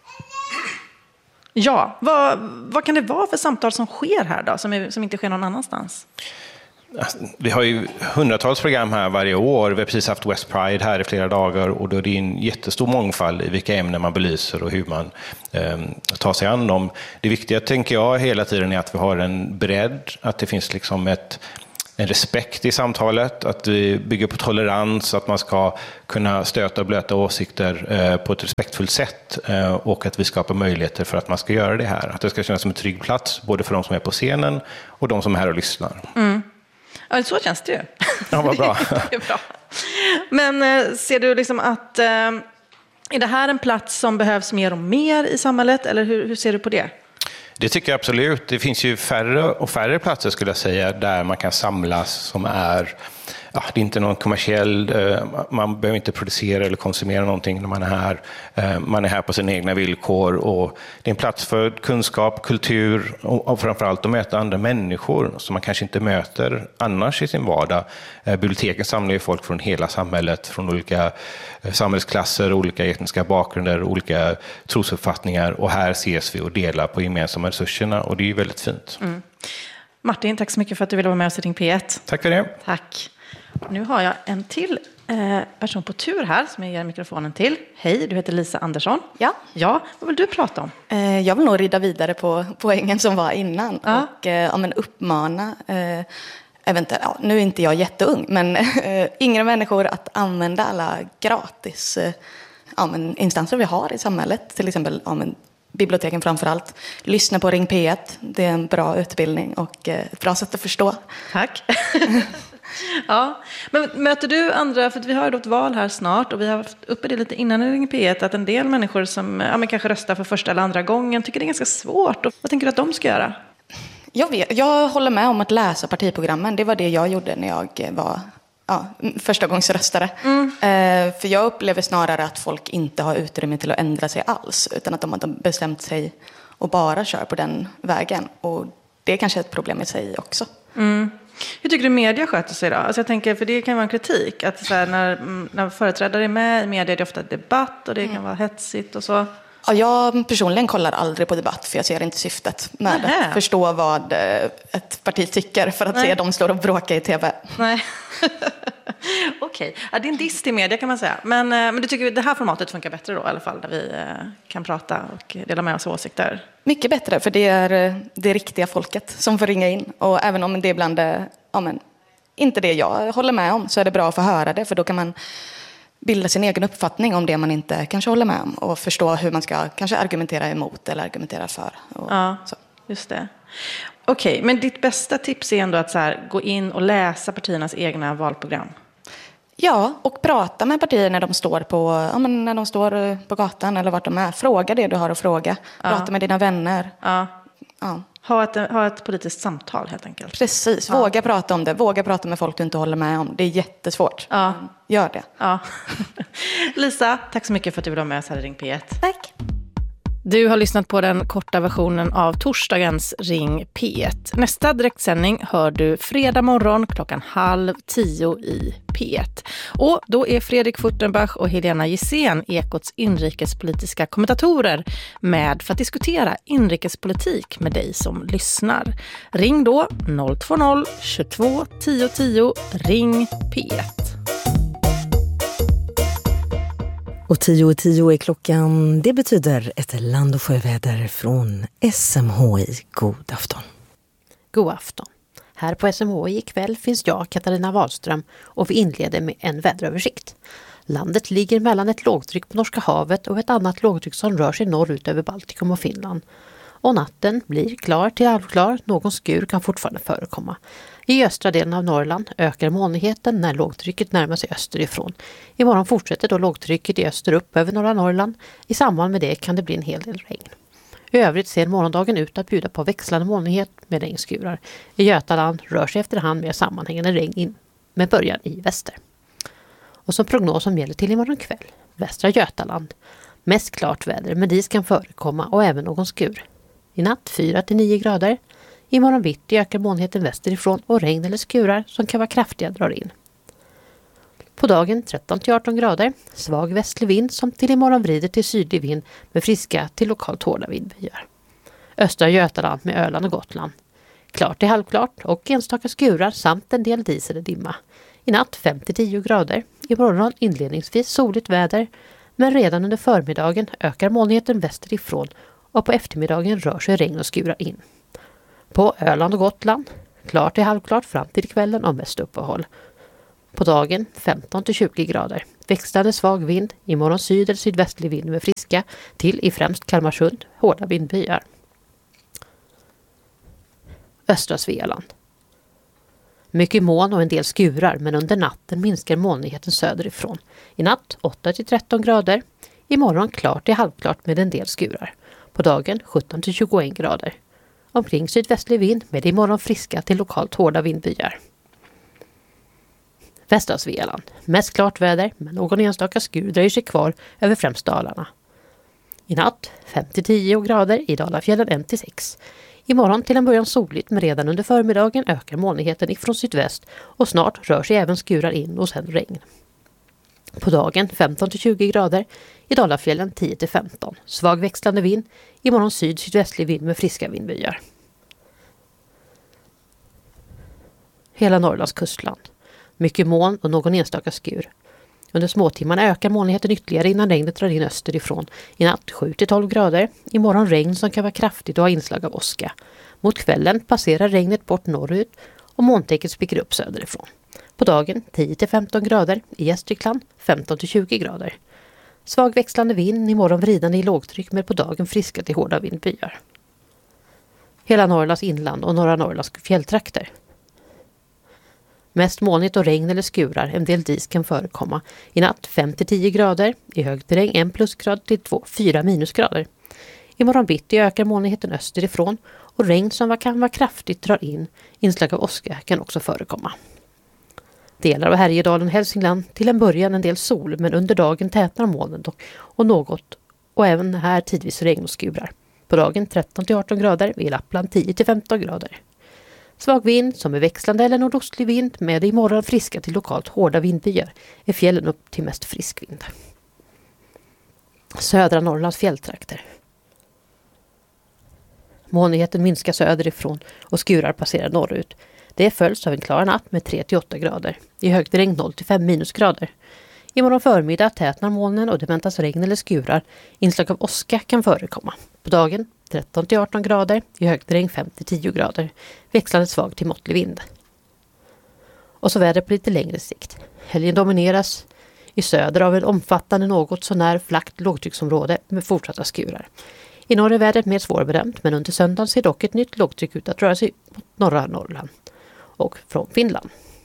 Ja, vad, vad kan det vara för samtal som sker här då, som, är, som inte sker någon annanstans? Vi har ju hundratals program här varje år. Vi har precis haft West Pride här i flera dagar och då är det en jättestor mångfald i vilka ämnen man belyser och hur man eh, tar sig an dem. Det viktiga, tänker jag, hela tiden är att vi har en bredd, att det finns liksom ett, en respekt i samtalet, att vi bygger på tolerans, att man ska kunna stöta och blöta åsikter eh, på ett respektfullt sätt eh, och att vi skapar möjligheter för att man ska göra det här. Att det ska kännas som en trygg plats, både för de som är på scenen och de som är här och lyssnar. Mm. Ja, så känns det ju. Ja, vad bra. Det är bra. Men eh, ser du liksom att eh, är det här en plats som behövs mer och mer i samhället, eller hur, hur ser du på det? Det tycker jag absolut. Det finns ju färre och färre platser, skulle jag säga, där man kan samlas som är, ja, det är inte någon kommersiell, man behöver inte producera eller konsumera någonting när man är här. Man är här på sina egna villkor och det är en plats för kunskap, kultur och framförallt att möta andra människor som man kanske inte möter annars i sin vardag. Biblioteken samlar ju folk från hela samhället, från olika samhällsklasser, olika etniska bakgrunder, olika trosuppfattningar, och här ses vi och delar på gemensamma resurserna och det är ju väldigt fint. Mm. Martin, tack så mycket för att du ville vara med oss i Ring P ett. Tack för det. Tack. Nu har jag en till eh, person på tur här som jag ger mikrofonen till. Hej, du heter Lisa Andersson. Ja. Ja, vad vill du prata om? Eh, jag vill nog rida vidare på poängen som var innan. Ja. Och eh, ja, men uppmana, eh, eventuellt, ja, nu är inte jag jätteung, men eh, yngre människor att använda alla gratis eh, ja, men instanser vi har i samhället. Till exempel ja, men biblioteken framför allt. Lyssna på Ring P ett. Det är en bra utbildning och eh, ett bra sätt att förstå. Tack. Ja, men möter du andra, för vi har ju ett val här snart och vi har haft uppe det lite innan i Ring P ett, att en del människor som ja, men kanske röstar för första eller andra gången tycker det är ganska svårt. Och vad tänker du att de ska göra? Jag, vet, jag håller med om att läsa partiprogrammen. Det var det jag gjorde när jag var ja, första gångs röstare. Mm. Eh, för jag upplever snarare att folk inte har utrymme till att ändra sig alls, utan att de har bestämt sig och bara kör på den vägen. Och det är kanske ett problem i sig också. Mm. Hur tycker du media sköter sig då? Alltså jag tänker, för det kan vara en kritik. Att så här, när, när företrädare är med i media är det ofta debatt och det mm. kan vara hetsigt och så. Ja, jag personligen kollar aldrig på debatt för jag ser inte syftet med Nähe. att förstå vad ett parti tycker för att Nej. se dem slå och bråka i tv. Nej. Okej, okay. Ja, det är en diss i media kan man säga. Men, men du tycker att det här formatet funkar bättre då i alla fall, där vi kan prata och dela med oss åsikter? Mycket bättre, för det är det riktiga folket som får ringa in. Och även om det ibland är ja, men, inte det jag håller med om, så är det bra att få höra det, för då kan man bilda sin egen uppfattning om det man inte kanske håller med om och förstå hur man ska kanske argumentera emot eller argumentera för. Och ja, så. Just det. Okej, okay, men ditt bästa tips är ändå att så här, gå in och läsa partiernas egna valprogram. Ja, och prata med partier när de står på, ja, men när de står på gatan eller vart de är. Fråga det du har att fråga. Ja. Prata med dina vänner. Ja. Ja. Ha, ett, ha ett politiskt samtal helt enkelt. Precis, våga ja. prata om det. Våga prata med folk du inte håller med om. Det är jättesvårt. Ja. Gör det. Ja. Lisa, tack så mycket för att du ville vara med oss här i Ring P ett. Tack. Du har lyssnat på den korta versionen av torsdagens Ring P ett. Nästa direktsändning hör du fredag morgon klockan halv tio i P ett. Och då är Fredrik Furtenbach och Helena Gissén, Ekots inrikespolitiska kommentatorer, med för att diskutera inrikespolitik med dig som lyssnar. Ring då noll två noll tjugotvå tio tio, ring P ett. Och tio och tio är klockan. Det betyder ett land- och sjöväder från S M H I. God afton. God afton. Här på S M H I ikväll finns jag, Katarina Wahlström, och vi inleder med en väderöversikt. Landet ligger mellan ett lågtryck på Norska havet och ett annat lågtryck som rör sig norrut över Baltikum och Finland. Och natten blir klar till halvklar, någon skur kan fortfarande förekomma. I östra delen av Norrland ökar molnigheten när lågtrycket närmar sig österifrån. Imorgon fortsätter då lågtrycket i öster upp över norra Norrland. I samband med det kan det bli en hel del regn. I övrigt ser morgondagen ut att bjuda på växlande molnighet med regnskurar. I Götaland rör sig efterhand mer sammanhängande regn in, med början i väster. Och som prognos som gäller till imorgon kväll. Västra Götaland. Mest klart väder, men dis kan förekomma och även någon skur. I natt fyra till nio grader. Imorgon bitti ökar molnigheten västerifrån och regn eller skurar som kan vara kraftiga drar in. På dagen tretton till arton grader, svag västlig vind som till imorgon vrider till sydlig vind med friska till lokalt hårda vindbyar. Östra Götaland med Öland och Gotland. Klart till halvklart och enstaka skurar samt en del dis eller dimma. I natt fem till tio grader, imorgon inledningsvis soligt väder, men redan under förmiddagen ökar molnigheten västerifrån och på eftermiddagen rör sig regn och skurar in. På Öland och Gotland, klart till halvklart fram till kvällen och mest uppehåll. På dagen femton till tjugo grader, växlande svag vind, imorgon syd- eller sydvästlig vind med friska till i främst Kalmarsund, hårda vindbyar. Östra Svealand. Mycket moln och en del skurar, men under natten minskar molnigheten söderifrån. I natt åtta till tretton grader, imorgon klart till halvklart med en del skurar. På dagen sjutton till tjugoett grader. Omkring sydvästlig vind med imorgon friska till lokalt hårda vindbyar. Västra Svealand. Mest klart väder, men någon enstaka skur dröjer sig kvar över främst Dalarna. I natt fem till tio grader, i Dalafjällen ett till sex. Imorgon till en början soligt, men redan under förmiddagen ökar molnigheten ifrån sydväst och snart rör sig även skurar in och sen regn. På dagen femton till tjugo grader, i Dalafjällen tio till femton. Svag växlande vind, imorgon syd-sydvästlig vind med friska vindbyar. Hela Norrlands kustland. Mycket moln och någon enstaka skur. Under småtimmarna ökar molnigheten ytterligare innan regnet drar in österifrån. I natt sju till tolv grader. Imorgon regn som kan vara kraftigt och ha inslag av åska. Mot kvällen passerar regnet bort norrut och molntäcket spricker upp söderifrån. På dagen tio till femton grader. I Gästrikland femton till tjugo grader. Svag växlande vind, imorgon vridande i lågtryck med på dagen friska till hårda vindbyar. Hela Norrlands inland och norra Norrlands fjälltrakter. Mest molnigt och regn eller skurar, en del dis kan förekomma. I natt fem till tio grader, i högterräng en plusgrad till två, fyra minusgrader. Imorgon bitti ökar molnigheten österifrån och regn som kan vara kraftigt drar in. Inslag av åska kan också förekomma. Delar av Härjedalen och Hälsingland till en början en del sol, men under dagen tätnar molnen dock och något och även här tidvis regn och skurar. På dagen tretton till arton grader, i Lappland tio till femton grader. Svag vind som är växlande eller nordostlig vind med imorgon friska till lokalt hårda vindbyar är fjällen upp till mest frisk vind. Södra Norrlands fjälltrakter. Molnigheten minskar söderifrån och skurar passerar norrut. Det följs av en klar natt med tre till åtta grader. I högterräng noll till fem minusgrader. Imorgon förmiddag tätnar molnen och det väntas regn eller skurar. Inslag av åska kan förekomma. På dagen tretton till arton grader, i högterräng fem till tio grader. Växlande svag till måttlig vind. Och så väder på lite längre sikt. Helgen domineras i söder av en omfattande något så när flackt lågtrycksområde med fortsatta skurar. I norr är vädret mer svårbedömt, men under söndagen ser dock ett nytt lågtryck ut att röra sig mot norra Norrland och från Finland.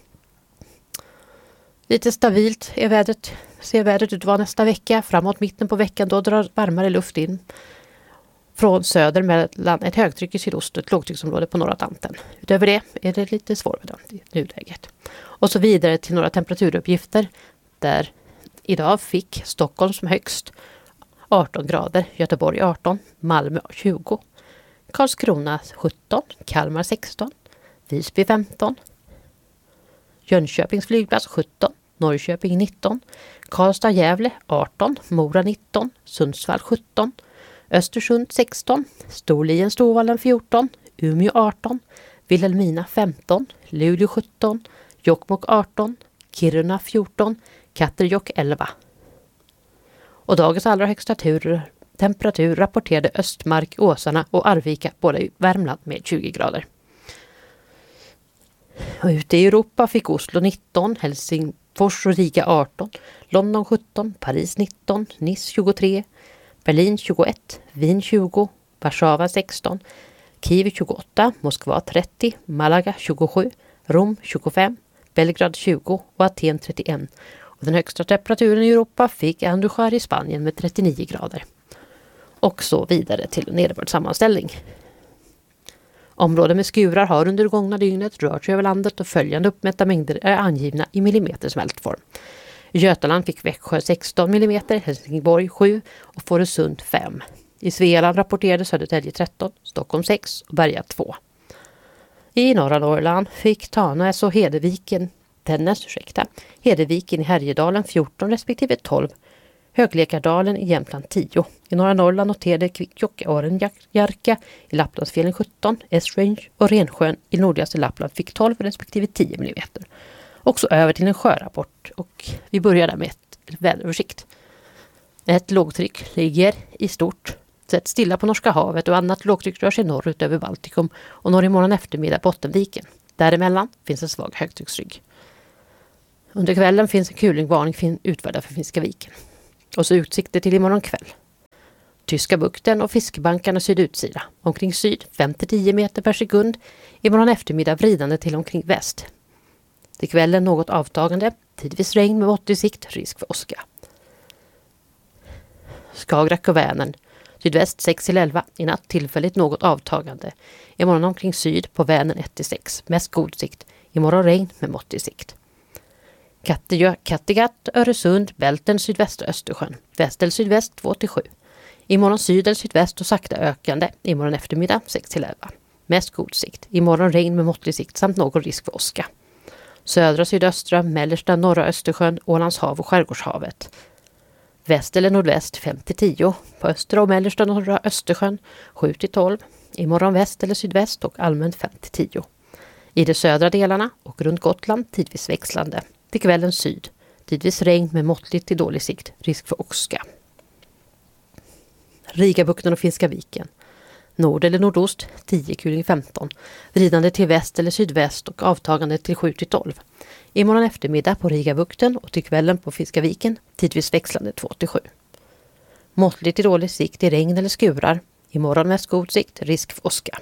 Lite stabilt är vädret, ser vädret ut att vara nästa vecka. Framåt mitten på veckan då drar varmare luft in från söder mellan ett högtryck i sydost och ett lågtrycksområde på norra Atlanten. Utöver det är det lite svårbedömt i nuläget. Och så vidare till några temperaturuppgifter där idag fick Stockholm som högst arton grader, Göteborg arton, Malmö tjugo, Karlskrona sjutton, Kalmar sexton, Visby femton, Jönköpings flygplats sjutton, Norrköping nitton, Karlstad Gävle arton, Mora nitton, Sundsvall sjutton, Östersund sexton, Storlien Storvallen fjorton, Umeå arton, Vilhelmina femton, Luleå sjutton, Jokkmokk arton, Kiruna fjorton, Katterjåkk elva. Och dagens allra högsta tur, temperatur rapporterade Östmark, Åsarna och Arvika båda i Värmland med tjugo grader. Och ute i Europa fick Oslo nitton, Helsingfors och Riga arton, London sjutton, Paris nitton, Nice tjugotre, Berlin tjugoett, Wien tjugo, Warszawa sexton, Kiev tjugoåtta, Moskva trettio, Malaga tjugosju, Rom tjugofem, Belgrad tjugo och Aten trettioett. Och den högsta temperaturen i Europa fick Andújar i Spanien med trettionio grader. Och så vidare till en nederbördssammanställning. Områden med skurar har under det gångna dygnet rört sig över landet och följande uppmätta mängder är angivna i millimeter smältform. I Götaland fick Växjö sexton millimeter, Helsingborg sju och Fårösund fem. I Svealand rapporterade Södertälje tretton, Stockholm sex och Berga två. I norra Norrland fick Tanäs och Hedeviken Tännäs, ursäkta, Hedeviken i Härjedalen fjorton respektive tolv, Höglekardalen i Jämtland tio, i norra Norrland noterade Kvikkjokk, Arenjarka i Lapplandsfjällen sjutton, Esrange och Rensjön i nordligaste Lappland fick tolv respektive tio millimeter. Och så över till en sjörapport och vi börjar där med ett väderöversikt. Ett lågtryck ligger i stort sett stilla på Norska havet och annat lågtryck rör sig norrut över Baltikum och norr i morgon eftermiddag Bottenviken. Däremellan finns en svag högtrycksrygg. Under kvällen finns en kulingvarning utfärdad för Finska viken. Och så utsikter till imorgon kväll. Tyska bukten och fiskebankarna sydutsida. Omkring syd fem till tio meter per sekund. Imorgon eftermiddag vridande till omkring väst. Till kvällen något avtagande. Tidvis regn med måttlig sikt. Risk för åska. Skagerrak och Vänern. Sydväst sex till elva. I natt tillfälligt något avtagande. Imorgon omkring syd på Vänern ett till sex. Mest god sikt. Imorgon regn med måttlig sikt. Kattegö, Kattegatt, Öresund, Bälten, sydväst och Östersjön. Väst eller sydväst två till sju. Imorgon syd eller sydväst och sakta ökande. Imorgon eftermiddag sex till elva. Mest god sikt. Imorgon regn med måttlig sikt samt någon risk för åska. Södra, sydöstra, mellersta, norra Östersjön, Ålands hav och Skärgårdshavet. Väst eller nordväst fem till tio. På östra och mellersta norra Östersjön sju till tolv. Imorgon väst eller sydväst och allmänt fem till tio. I de södra delarna och runt Gotland tidvis växlande. Till kvällen syd. Tidvis regn med måttligt till dålig sikt. Risk för åska. Rigabukten och Finska viken. Nord eller nordost tio kuling femton. Vridande till väst eller sydväst och avtagande till sju till tolv. Imorgon eftermiddag på Rigabukten och till kvällen på Finska viken tidvis växlande två till sju. Måttligt till dålig sikt i regn eller skurar. Imorgon mest god sikt. Risk för åska.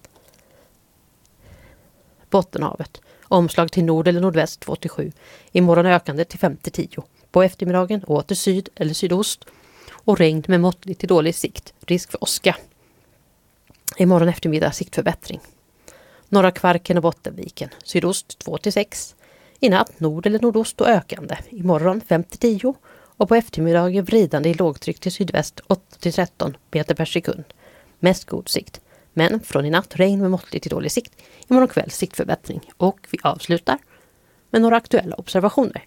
Bottenhavet. Omslag till nord eller nordväst två till sju. Imorgon ökande till fem till tio. På eftermiddagen åter syd eller sydost. Och regn med måttligt till dålig sikt. Risk för åska. Imorgon eftermiddag siktförbättring. Norra Kvarken och Bottenviken. Sydost två till sex. I natt nord eller nordost och ökande. Imorgon fem till tio. Och på eftermiddagen vridande i lågtryck till sydväst åtta till tretton meter per sekund. Mest god sikt. Men från i natt regn med måttligt till dålig sikt. Imorgon kväll siktförbättring. Och vi avslutar med några aktuella observationer.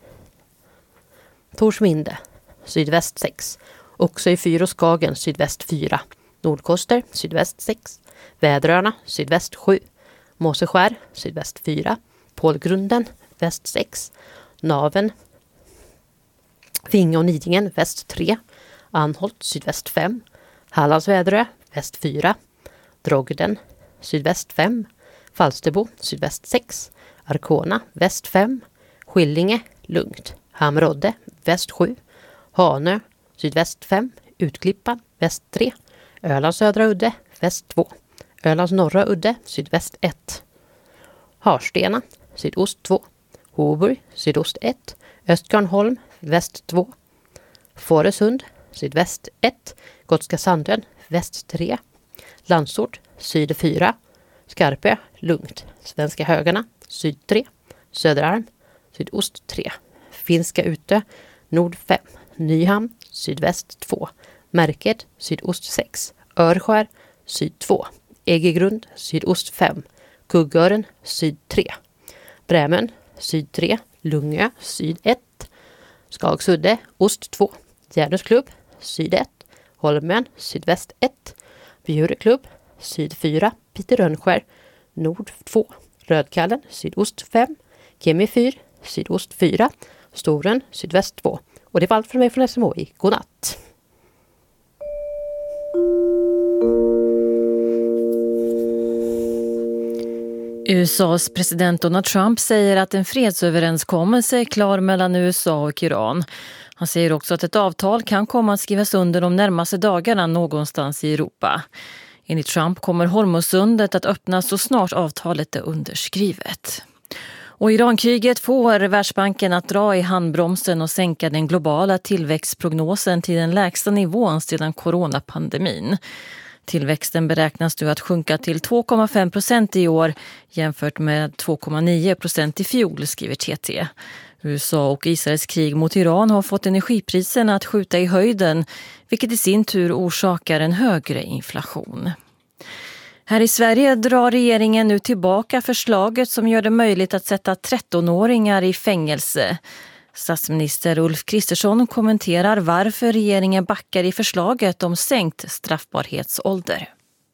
Torsminde, sydväst sex. Också i Fyr och Skagen, sydväst fyra. Nordkoster, sydväst sex. Väderöarna, sydväst sju. Måseskär, sydväst fyra. Pålgrunden, väst sex. Naven, Vinge och Nidingen, väst tre. Anholt, sydväst fem. Hallands Väderö, väst fyra. Drogden, sydväst fem. Falsterbo, sydväst sex. Arkona, väst fem. Skillinge, lugnt. Hamrodde, väst sju. Hanö, sydväst fem. Utklippan, väst tre. Ölands södra udde, väst två. Ölands norra udde, sydväst ett. Harstena, sydost två. Hoburg, sydost ett. Östgarnholm, väst två. Fårösund, sydväst ett. Gotska Sandön, väst tre. Landsort, syd fyra. Skarpö, lugnt. Svenska Högarna, syd tre. Söderarm, sydost tre. Finska Utö, nord fem. Nyhamn, sydväst två. Märket, sydost sex. Örskär, syd två. Egegrund, sydost fem. Kuggören, syd tre. Brämön, syd tre. Lungö, syd ett. Skagsudde, ost två. Järnusklubb, syd ett. Holmön, sydväst ett. Bjureklubb, syd fyra. Piterönskär, nord två. Rödkallen, sydost fem. Kemi fyra, sydost fyra. Storen, sydväst två. Och det var allt från mig från S M H I. God natt! U S A:s president Donald Trump säger att en fredsöverenskommelse är klar mellan U S A och Iran. Han säger också att ett avtal kan komma att skrivas under de närmaste dagarna någonstans i Europa. Enligt Trump kommer Hormuzsundet att öppnas så snart avtalet är underskrivet. Och Irankriget får Världsbanken att dra i handbromsen och sänka den globala tillväxtprognosen till den lägsta nivån sedan coronapandemin. Tillväxten beräknas nu att sjunka till två komma fem procent i år jämfört med två komma nio procent i fjol, skriver T T. U S A och Israels krig mot Iran har fått energipriserna att skjuta i höjden, vilket i sin tur orsakar en högre inflation. Här i Sverige drar regeringen nu tillbaka förslaget som gör det möjligt att sätta trettonåringar i fängelse. Statsminister Ulf Kristersson kommenterar varför regeringen backar i förslaget om sänkt straffbarhetsålder.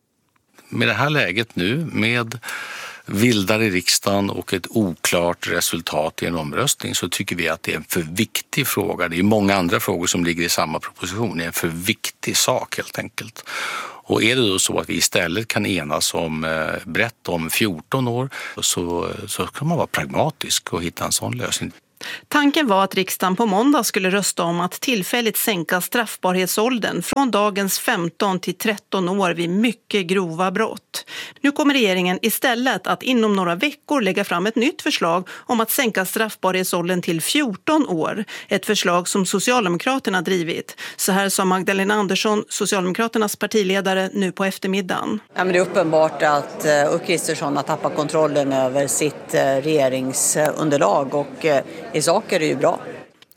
Med det här läget nu, med vildar i riksdagen och ett oklart resultat i en omröstning, så tycker vi att det är en för viktig fråga. Det är många andra frågor som ligger i samma proposition. Det är en för viktig sak helt enkelt. Och är det då så att vi istället kan enas om eh, brett om fjorton år, så, så kan man vara pragmatisk och hitta en sån lösning. Tanken var att riksdagen på måndag skulle rösta om att tillfälligt sänka straffbarhetsåldern från dagens femton till tretton år vid mycket grova brott. Nu kommer regeringen istället att inom några veckor lägga fram ett nytt förslag om att sänka straffbarhetsåldern till fjorton år. Ett förslag som Socialdemokraterna drivit. Så här sa Magdalena Andersson, Socialdemokraternas partiledare, nu på eftermiddagen. Ja, men det är uppenbart att Ulf Kristersson har tappat kontrollen över sitt regeringsunderlag, och i sak är det ju bra.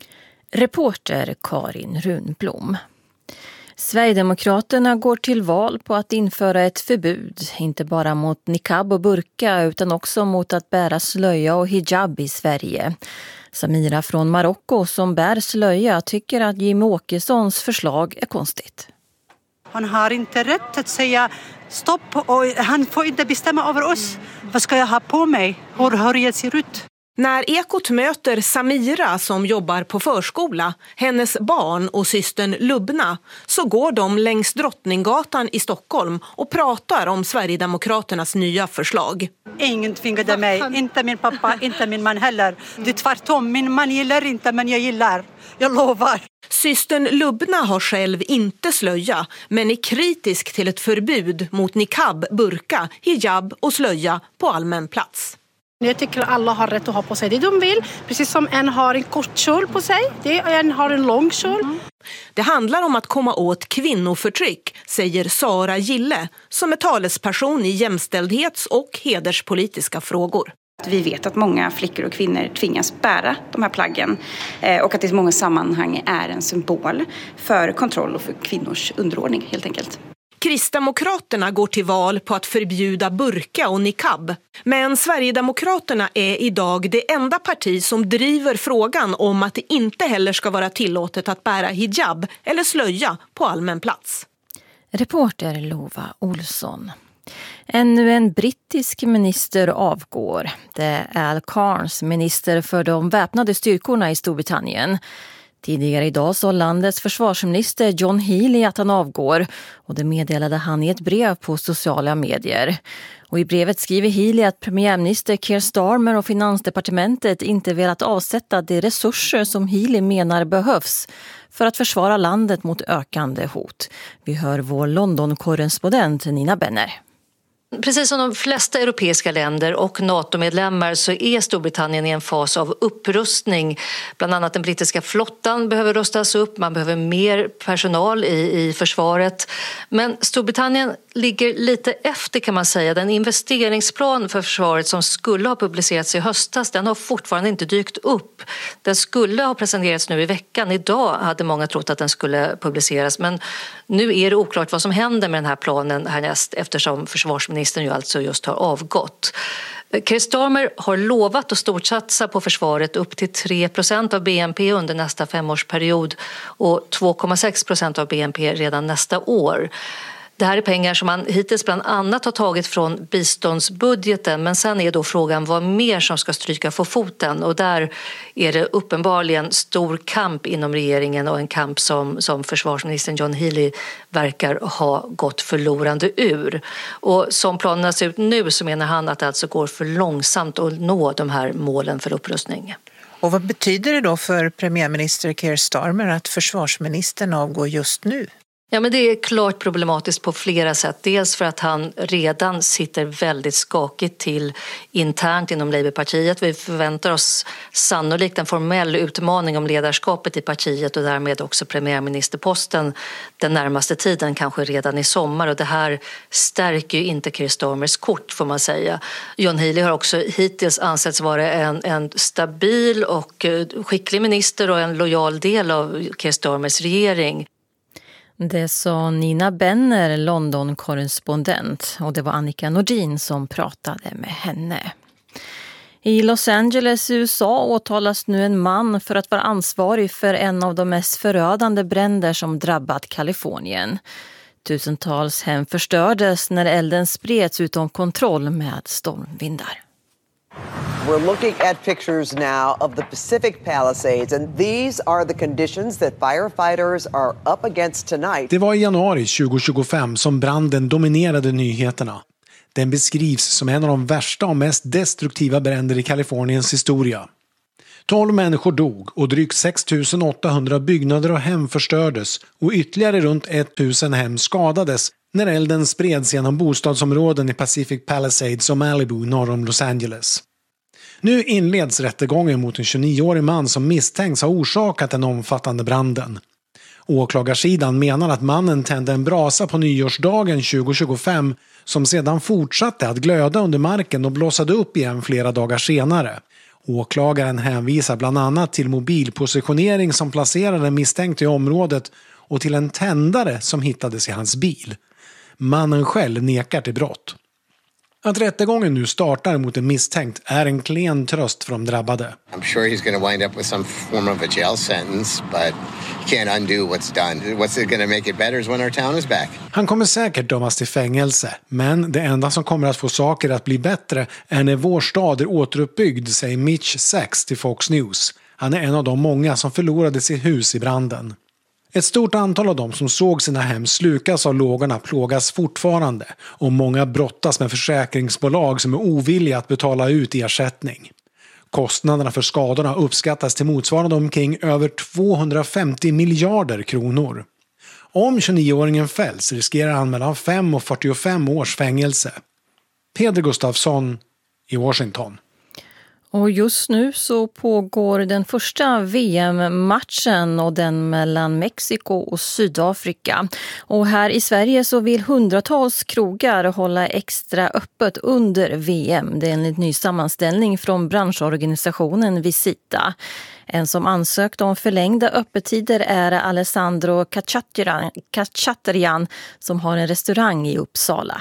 Reporter Karin Runblom. Sverigedemokraterna går till val på att införa ett förbud, inte bara mot niqab och burka utan också mot att bära slöja och hijab i Sverige. Samira från Marocko som bär slöja tycker att Jimmie Åkessons förslag är konstigt. Han har inte rätt att säga stopp, och han får inte bestämma över oss. Vad ska jag ha på mig? Hur hör jag ser ut? När Ekot möter Samira som jobbar på förskola, hennes barn och systern Lubna, så går de längs Drottninggatan i Stockholm och pratar om Sverigedemokraternas nya förslag. Ingen tvingade mig, inte min pappa, inte min man heller. Det är tvärtom, min man gillar inte, men jag gillar. Jag lovar. Systern Lubna har själv inte slöja, men är kritisk till ett förbud mot niqab, burka, hijab och slöja på allmän plats. Jag tycker att alla har rätt att ha på sig det de vill. Precis som en har en kort kjol på sig, det är en har en lång kjol. Mm. Det handlar om att komma åt kvinnoförtryck, säger Sara Gille, som är talesperson i jämställdhets- och hederspolitiska frågor. Vi vet att många flickor och kvinnor tvingas bära de här plaggen och att det i många sammanhang är en symbol för kontroll och för kvinnors underordning helt enkelt. Kristdemokraterna går till val på att förbjuda burka och niqab. Men Sverigedemokraterna är idag det enda parti som driver frågan om att det inte heller ska vara tillåtet att bära hijab eller slöja på allmän plats. Reporter Lova Olsson. Ännu en brittisk minister avgår. Det är Al Cairns, minister för de väpnade styrkorna i Storbritannien. Tidigare idag sa landets försvarsminister John Healey att han avgår, och det meddelade han i ett brev på sociala medier. Och i brevet skriver Healey att premiärminister Keir Starmer och finansdepartementet inte velat avsätta de resurser som Healey menar behövs för att försvara landet mot ökande hot. Vi hör vår London-korrespondent Nina Benner. Precis som de flesta europeiska länder och NATO-medlemmar så är Storbritannien i en fas av upprustning. Bland annat den brittiska flottan behöver rustas upp, man behöver mer personal i, i försvaret. Men Storbritannien ligger lite efter kan man säga. Den investeringsplan för försvaret som skulle ha publicerats i höstas, den har fortfarande inte dykt upp. Den skulle ha presenterats nu i veckan. Idag hade många trott att den skulle publiceras, men nu är det oklart vad som händer med den här planen härnäst eftersom försvarsministern ju alltså just har avgått. Keir Starmer har lovat att stortsatsa på försvaret upp till tre procent av B N P under nästa femårsperiod och två komma sex procent av B N P redan nästa år. Det här är pengar som man hittills bland annat har tagit från biståndsbudgeten, men sen är då frågan vad mer som ska stryka för foten, och där är det uppenbarligen stor kamp inom regeringen och en kamp som, som försvarsministern John Healey verkar ha gått förlorande ur. Och som planerna ser ut nu så menar han att det alltså går för långsamt att nå de här målen för upprustning. Och vad betyder det då för premiärminister Keir Starmer att försvarsministern avgår just nu? Ja, men det är klart problematiskt på flera sätt. Dels för att han redan sitter väldigt skakigt till internt inom Labourpartiet. Vi förväntar oss sannolikt en formell utmaning om ledarskapet i partiet och därmed också premiärministerposten den närmaste tiden, kanske redan i sommar. Och det här stärker ju inte Keir Starmers kort, får man säga. John Healey har också hittills ansetts vara en, en stabil och skicklig minister och en lojal del av Keir Starmers regering. Det sa Nina Benner, London-korrespondent, och det var Annika Nordin som pratade med henne. I Los Angeles, U S A, åtalas nu en man för att vara ansvarig för en av de mest förödande bränder som drabbat Kalifornien. Tusentals hem förstördes när elden spreds utom kontroll med stormvindar. We're looking at pictures now of the Pacific Palisades, and these are the conditions that firefighters are up against tonight. Det var i januari tjugohundratjugofem som branden dominerade nyheterna. Den beskrivs som en av de värsta och mest destruktiva bränder i Kaliforniens historia. tolv människor dog och drygt sex tusen åttahundra byggnader och hem förstördes och ytterligare runt tusen hem skadades när elden spreds genom bostadsområden i Pacific Palisades och Malibu norr om Los Angeles. Nu inleds rättegången mot en tjugonioårig man som misstänks ha orsakat den omfattande branden. Åklagarsidan menar att mannen tände en brasa på nyårsdagen tjugohundratjugofem som sedan fortsatte att glöda under marken och blossade upp igen flera dagar senare. Åklagaren hänvisar bland annat till mobilpositionering som placerade misstänkt i området och till en tändare som hittades i hans bil. Mannen själv nekar till brott. Att rättegången nu startar mot en misstänkt är en klen tröst för de drabbade. I'm sure he's going to wind up with some form of a jail sentence, but you can't undo what's done. What's it going to make it better is when our town is back. Han kommer säkert dömas till fängelse, men det enda som kommer att få saker att bli bättre är när vår stad är återuppbyggd, säger Mitch Sachs till Fox News. Han är en av de många som förlorade sitt hus i branden. Ett stort antal av dem som såg sina hem slukas av lågorna plågas fortfarande och många brottas med försäkringsbolag som är ovilliga att betala ut ersättning. Kostnaderna för skadorna uppskattas till motsvarande omkring över tvåhundrafemtio miljarder kronor. Om tjugonioåringen fälls riskerar han mellan fem och fyrtiofem års fängelse. Peder Gustafsson i Washington. Och just nu så pågår den första V M-matchen och den mellan Mexiko och Sydafrika. Och här i Sverige så vill hundratals krogar hålla extra öppet under V M. Det är en ny sammanställning från branschorganisationen Visita. En som ansökt om förlängda öppettider är Alessandro Cacciatrian som har en restaurang i Uppsala.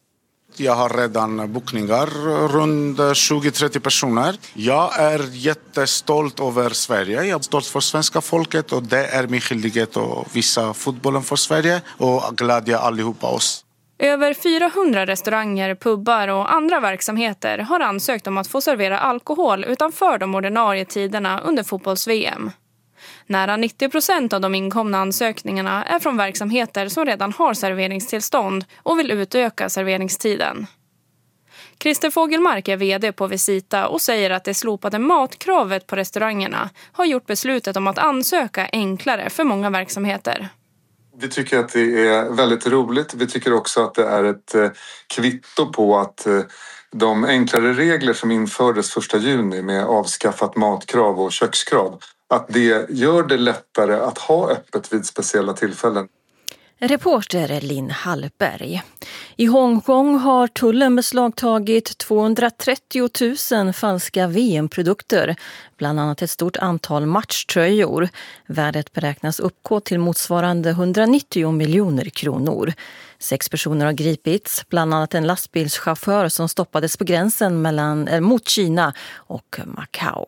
Jag har redan bokningar runt tjugo till trettio personer. Jag är jättestolt över Sverige. Jag är stolt för svenska folket och det är min skyldighet att visa fotbollen för Sverige och glädja allihopa oss. Över fyrahundra restauranger, pubbar och andra verksamheter har ansökt om att få servera alkohol utanför de ordinarie tiderna under fotbolls-V M. Nära nittio procent av de inkomna ansökningarna är från verksamheter som redan har serveringstillstånd och vill utöka serveringstiden. Christer Fogelmark är vd på Visita och säger att det slopade matkravet på restaurangerna har gjort beslutet om att ansöka enklare för många verksamheter. Vi tycker att det är väldigt roligt. Vi tycker också att det är ett kvitto på att de enklare regler som infördes första juni med avskaffat matkrav och kökskrav, att det gör det lättare att ha öppet vid speciella tillfällen. Reporter Linn Hallberg. I Hongkong har tullen beslagtagit tvåhundratrettio tusen falska V M-produkter, bland annat ett stort antal matchtröjor. Värdet beräknas uppgå till motsvarande hundranittio miljoner kronor. Sex personer har gripits, bland annat en lastbilschaufför som stoppades på gränsen mellan, äh, mot Kina och Macau.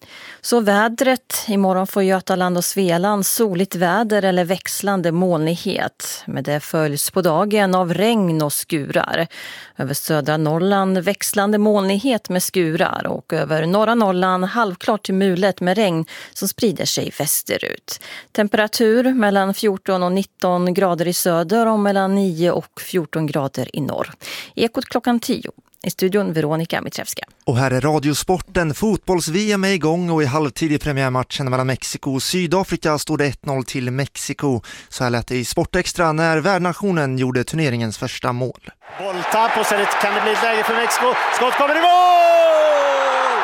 Så vädret. Imorgon får Götaland och Svealand soligt väder eller växlande molnighet. Men det följs på dagen av regn och skurar. Över södra Norrland växlande molnighet med skurar. Och över norra Norrland halvklart till mulet med regn som sprider sig västerut. Temperatur mellan fjorton och nitton grader i söder och mellan nio och fjorton grader i norr. Ekot klockan tio. I studion Veronica Mitrevska. Och här är Radiosporten. Fotbolls-V M är igång och i halvtid i premiärmatchen mellan Mexiko och Sydafrika stod det ett noll till Mexiko. Så här lät det i Sportextra när värdnationen gjorde turneringens första mål. Bolltapp och sen kan det bli ett läge för Mexiko. Skott kommer i mål!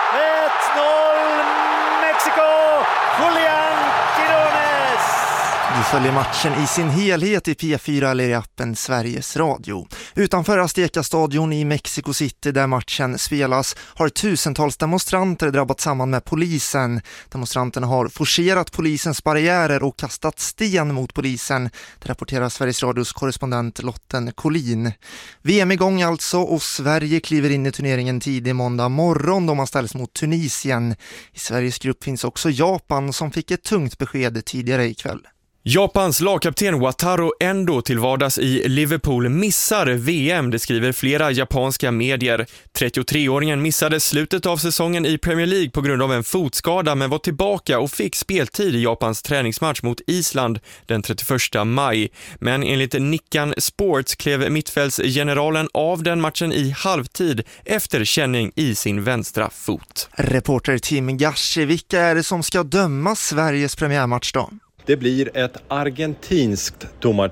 ett noll Mexiko! Julian Quirones! Du följer matchen i sin helhet i P fyra eller i appen Sveriges Radio. Utanför Azteca-stadion i Mexico City där matchen spelas har tusentals demonstranter drabbat samman med polisen. Demonstranterna har forcerat polisens barriärer och kastat sten mot polisen. Det rapporterar Sveriges Radios korrespondent Lotten Collin. V M igång alltså och Sverige kliver in i turneringen tidig måndag morgon då man ställs mot Tunisien. I Sveriges grupp finns också Japan som fick ett tungt besked tidigare ikväll. Japans lagkapten Wataru Endo till vardags i Liverpool missar V M, det skriver flera japanska medier. trettiotre-åringen missade slutet av säsongen i Premier League på grund av en fotskada men var tillbaka och fick speltid i Japans träningsmatch mot Island den trettioförsta maj. Men enligt Nikkan Sports klev mittfältsgeneralen av den matchen i halvtid efter känning i sin vänstra fot. Reporter Tim Gashi, vilka är det som ska döma Sveriges premiärmatch då? Det blir ett argentinskt domarteam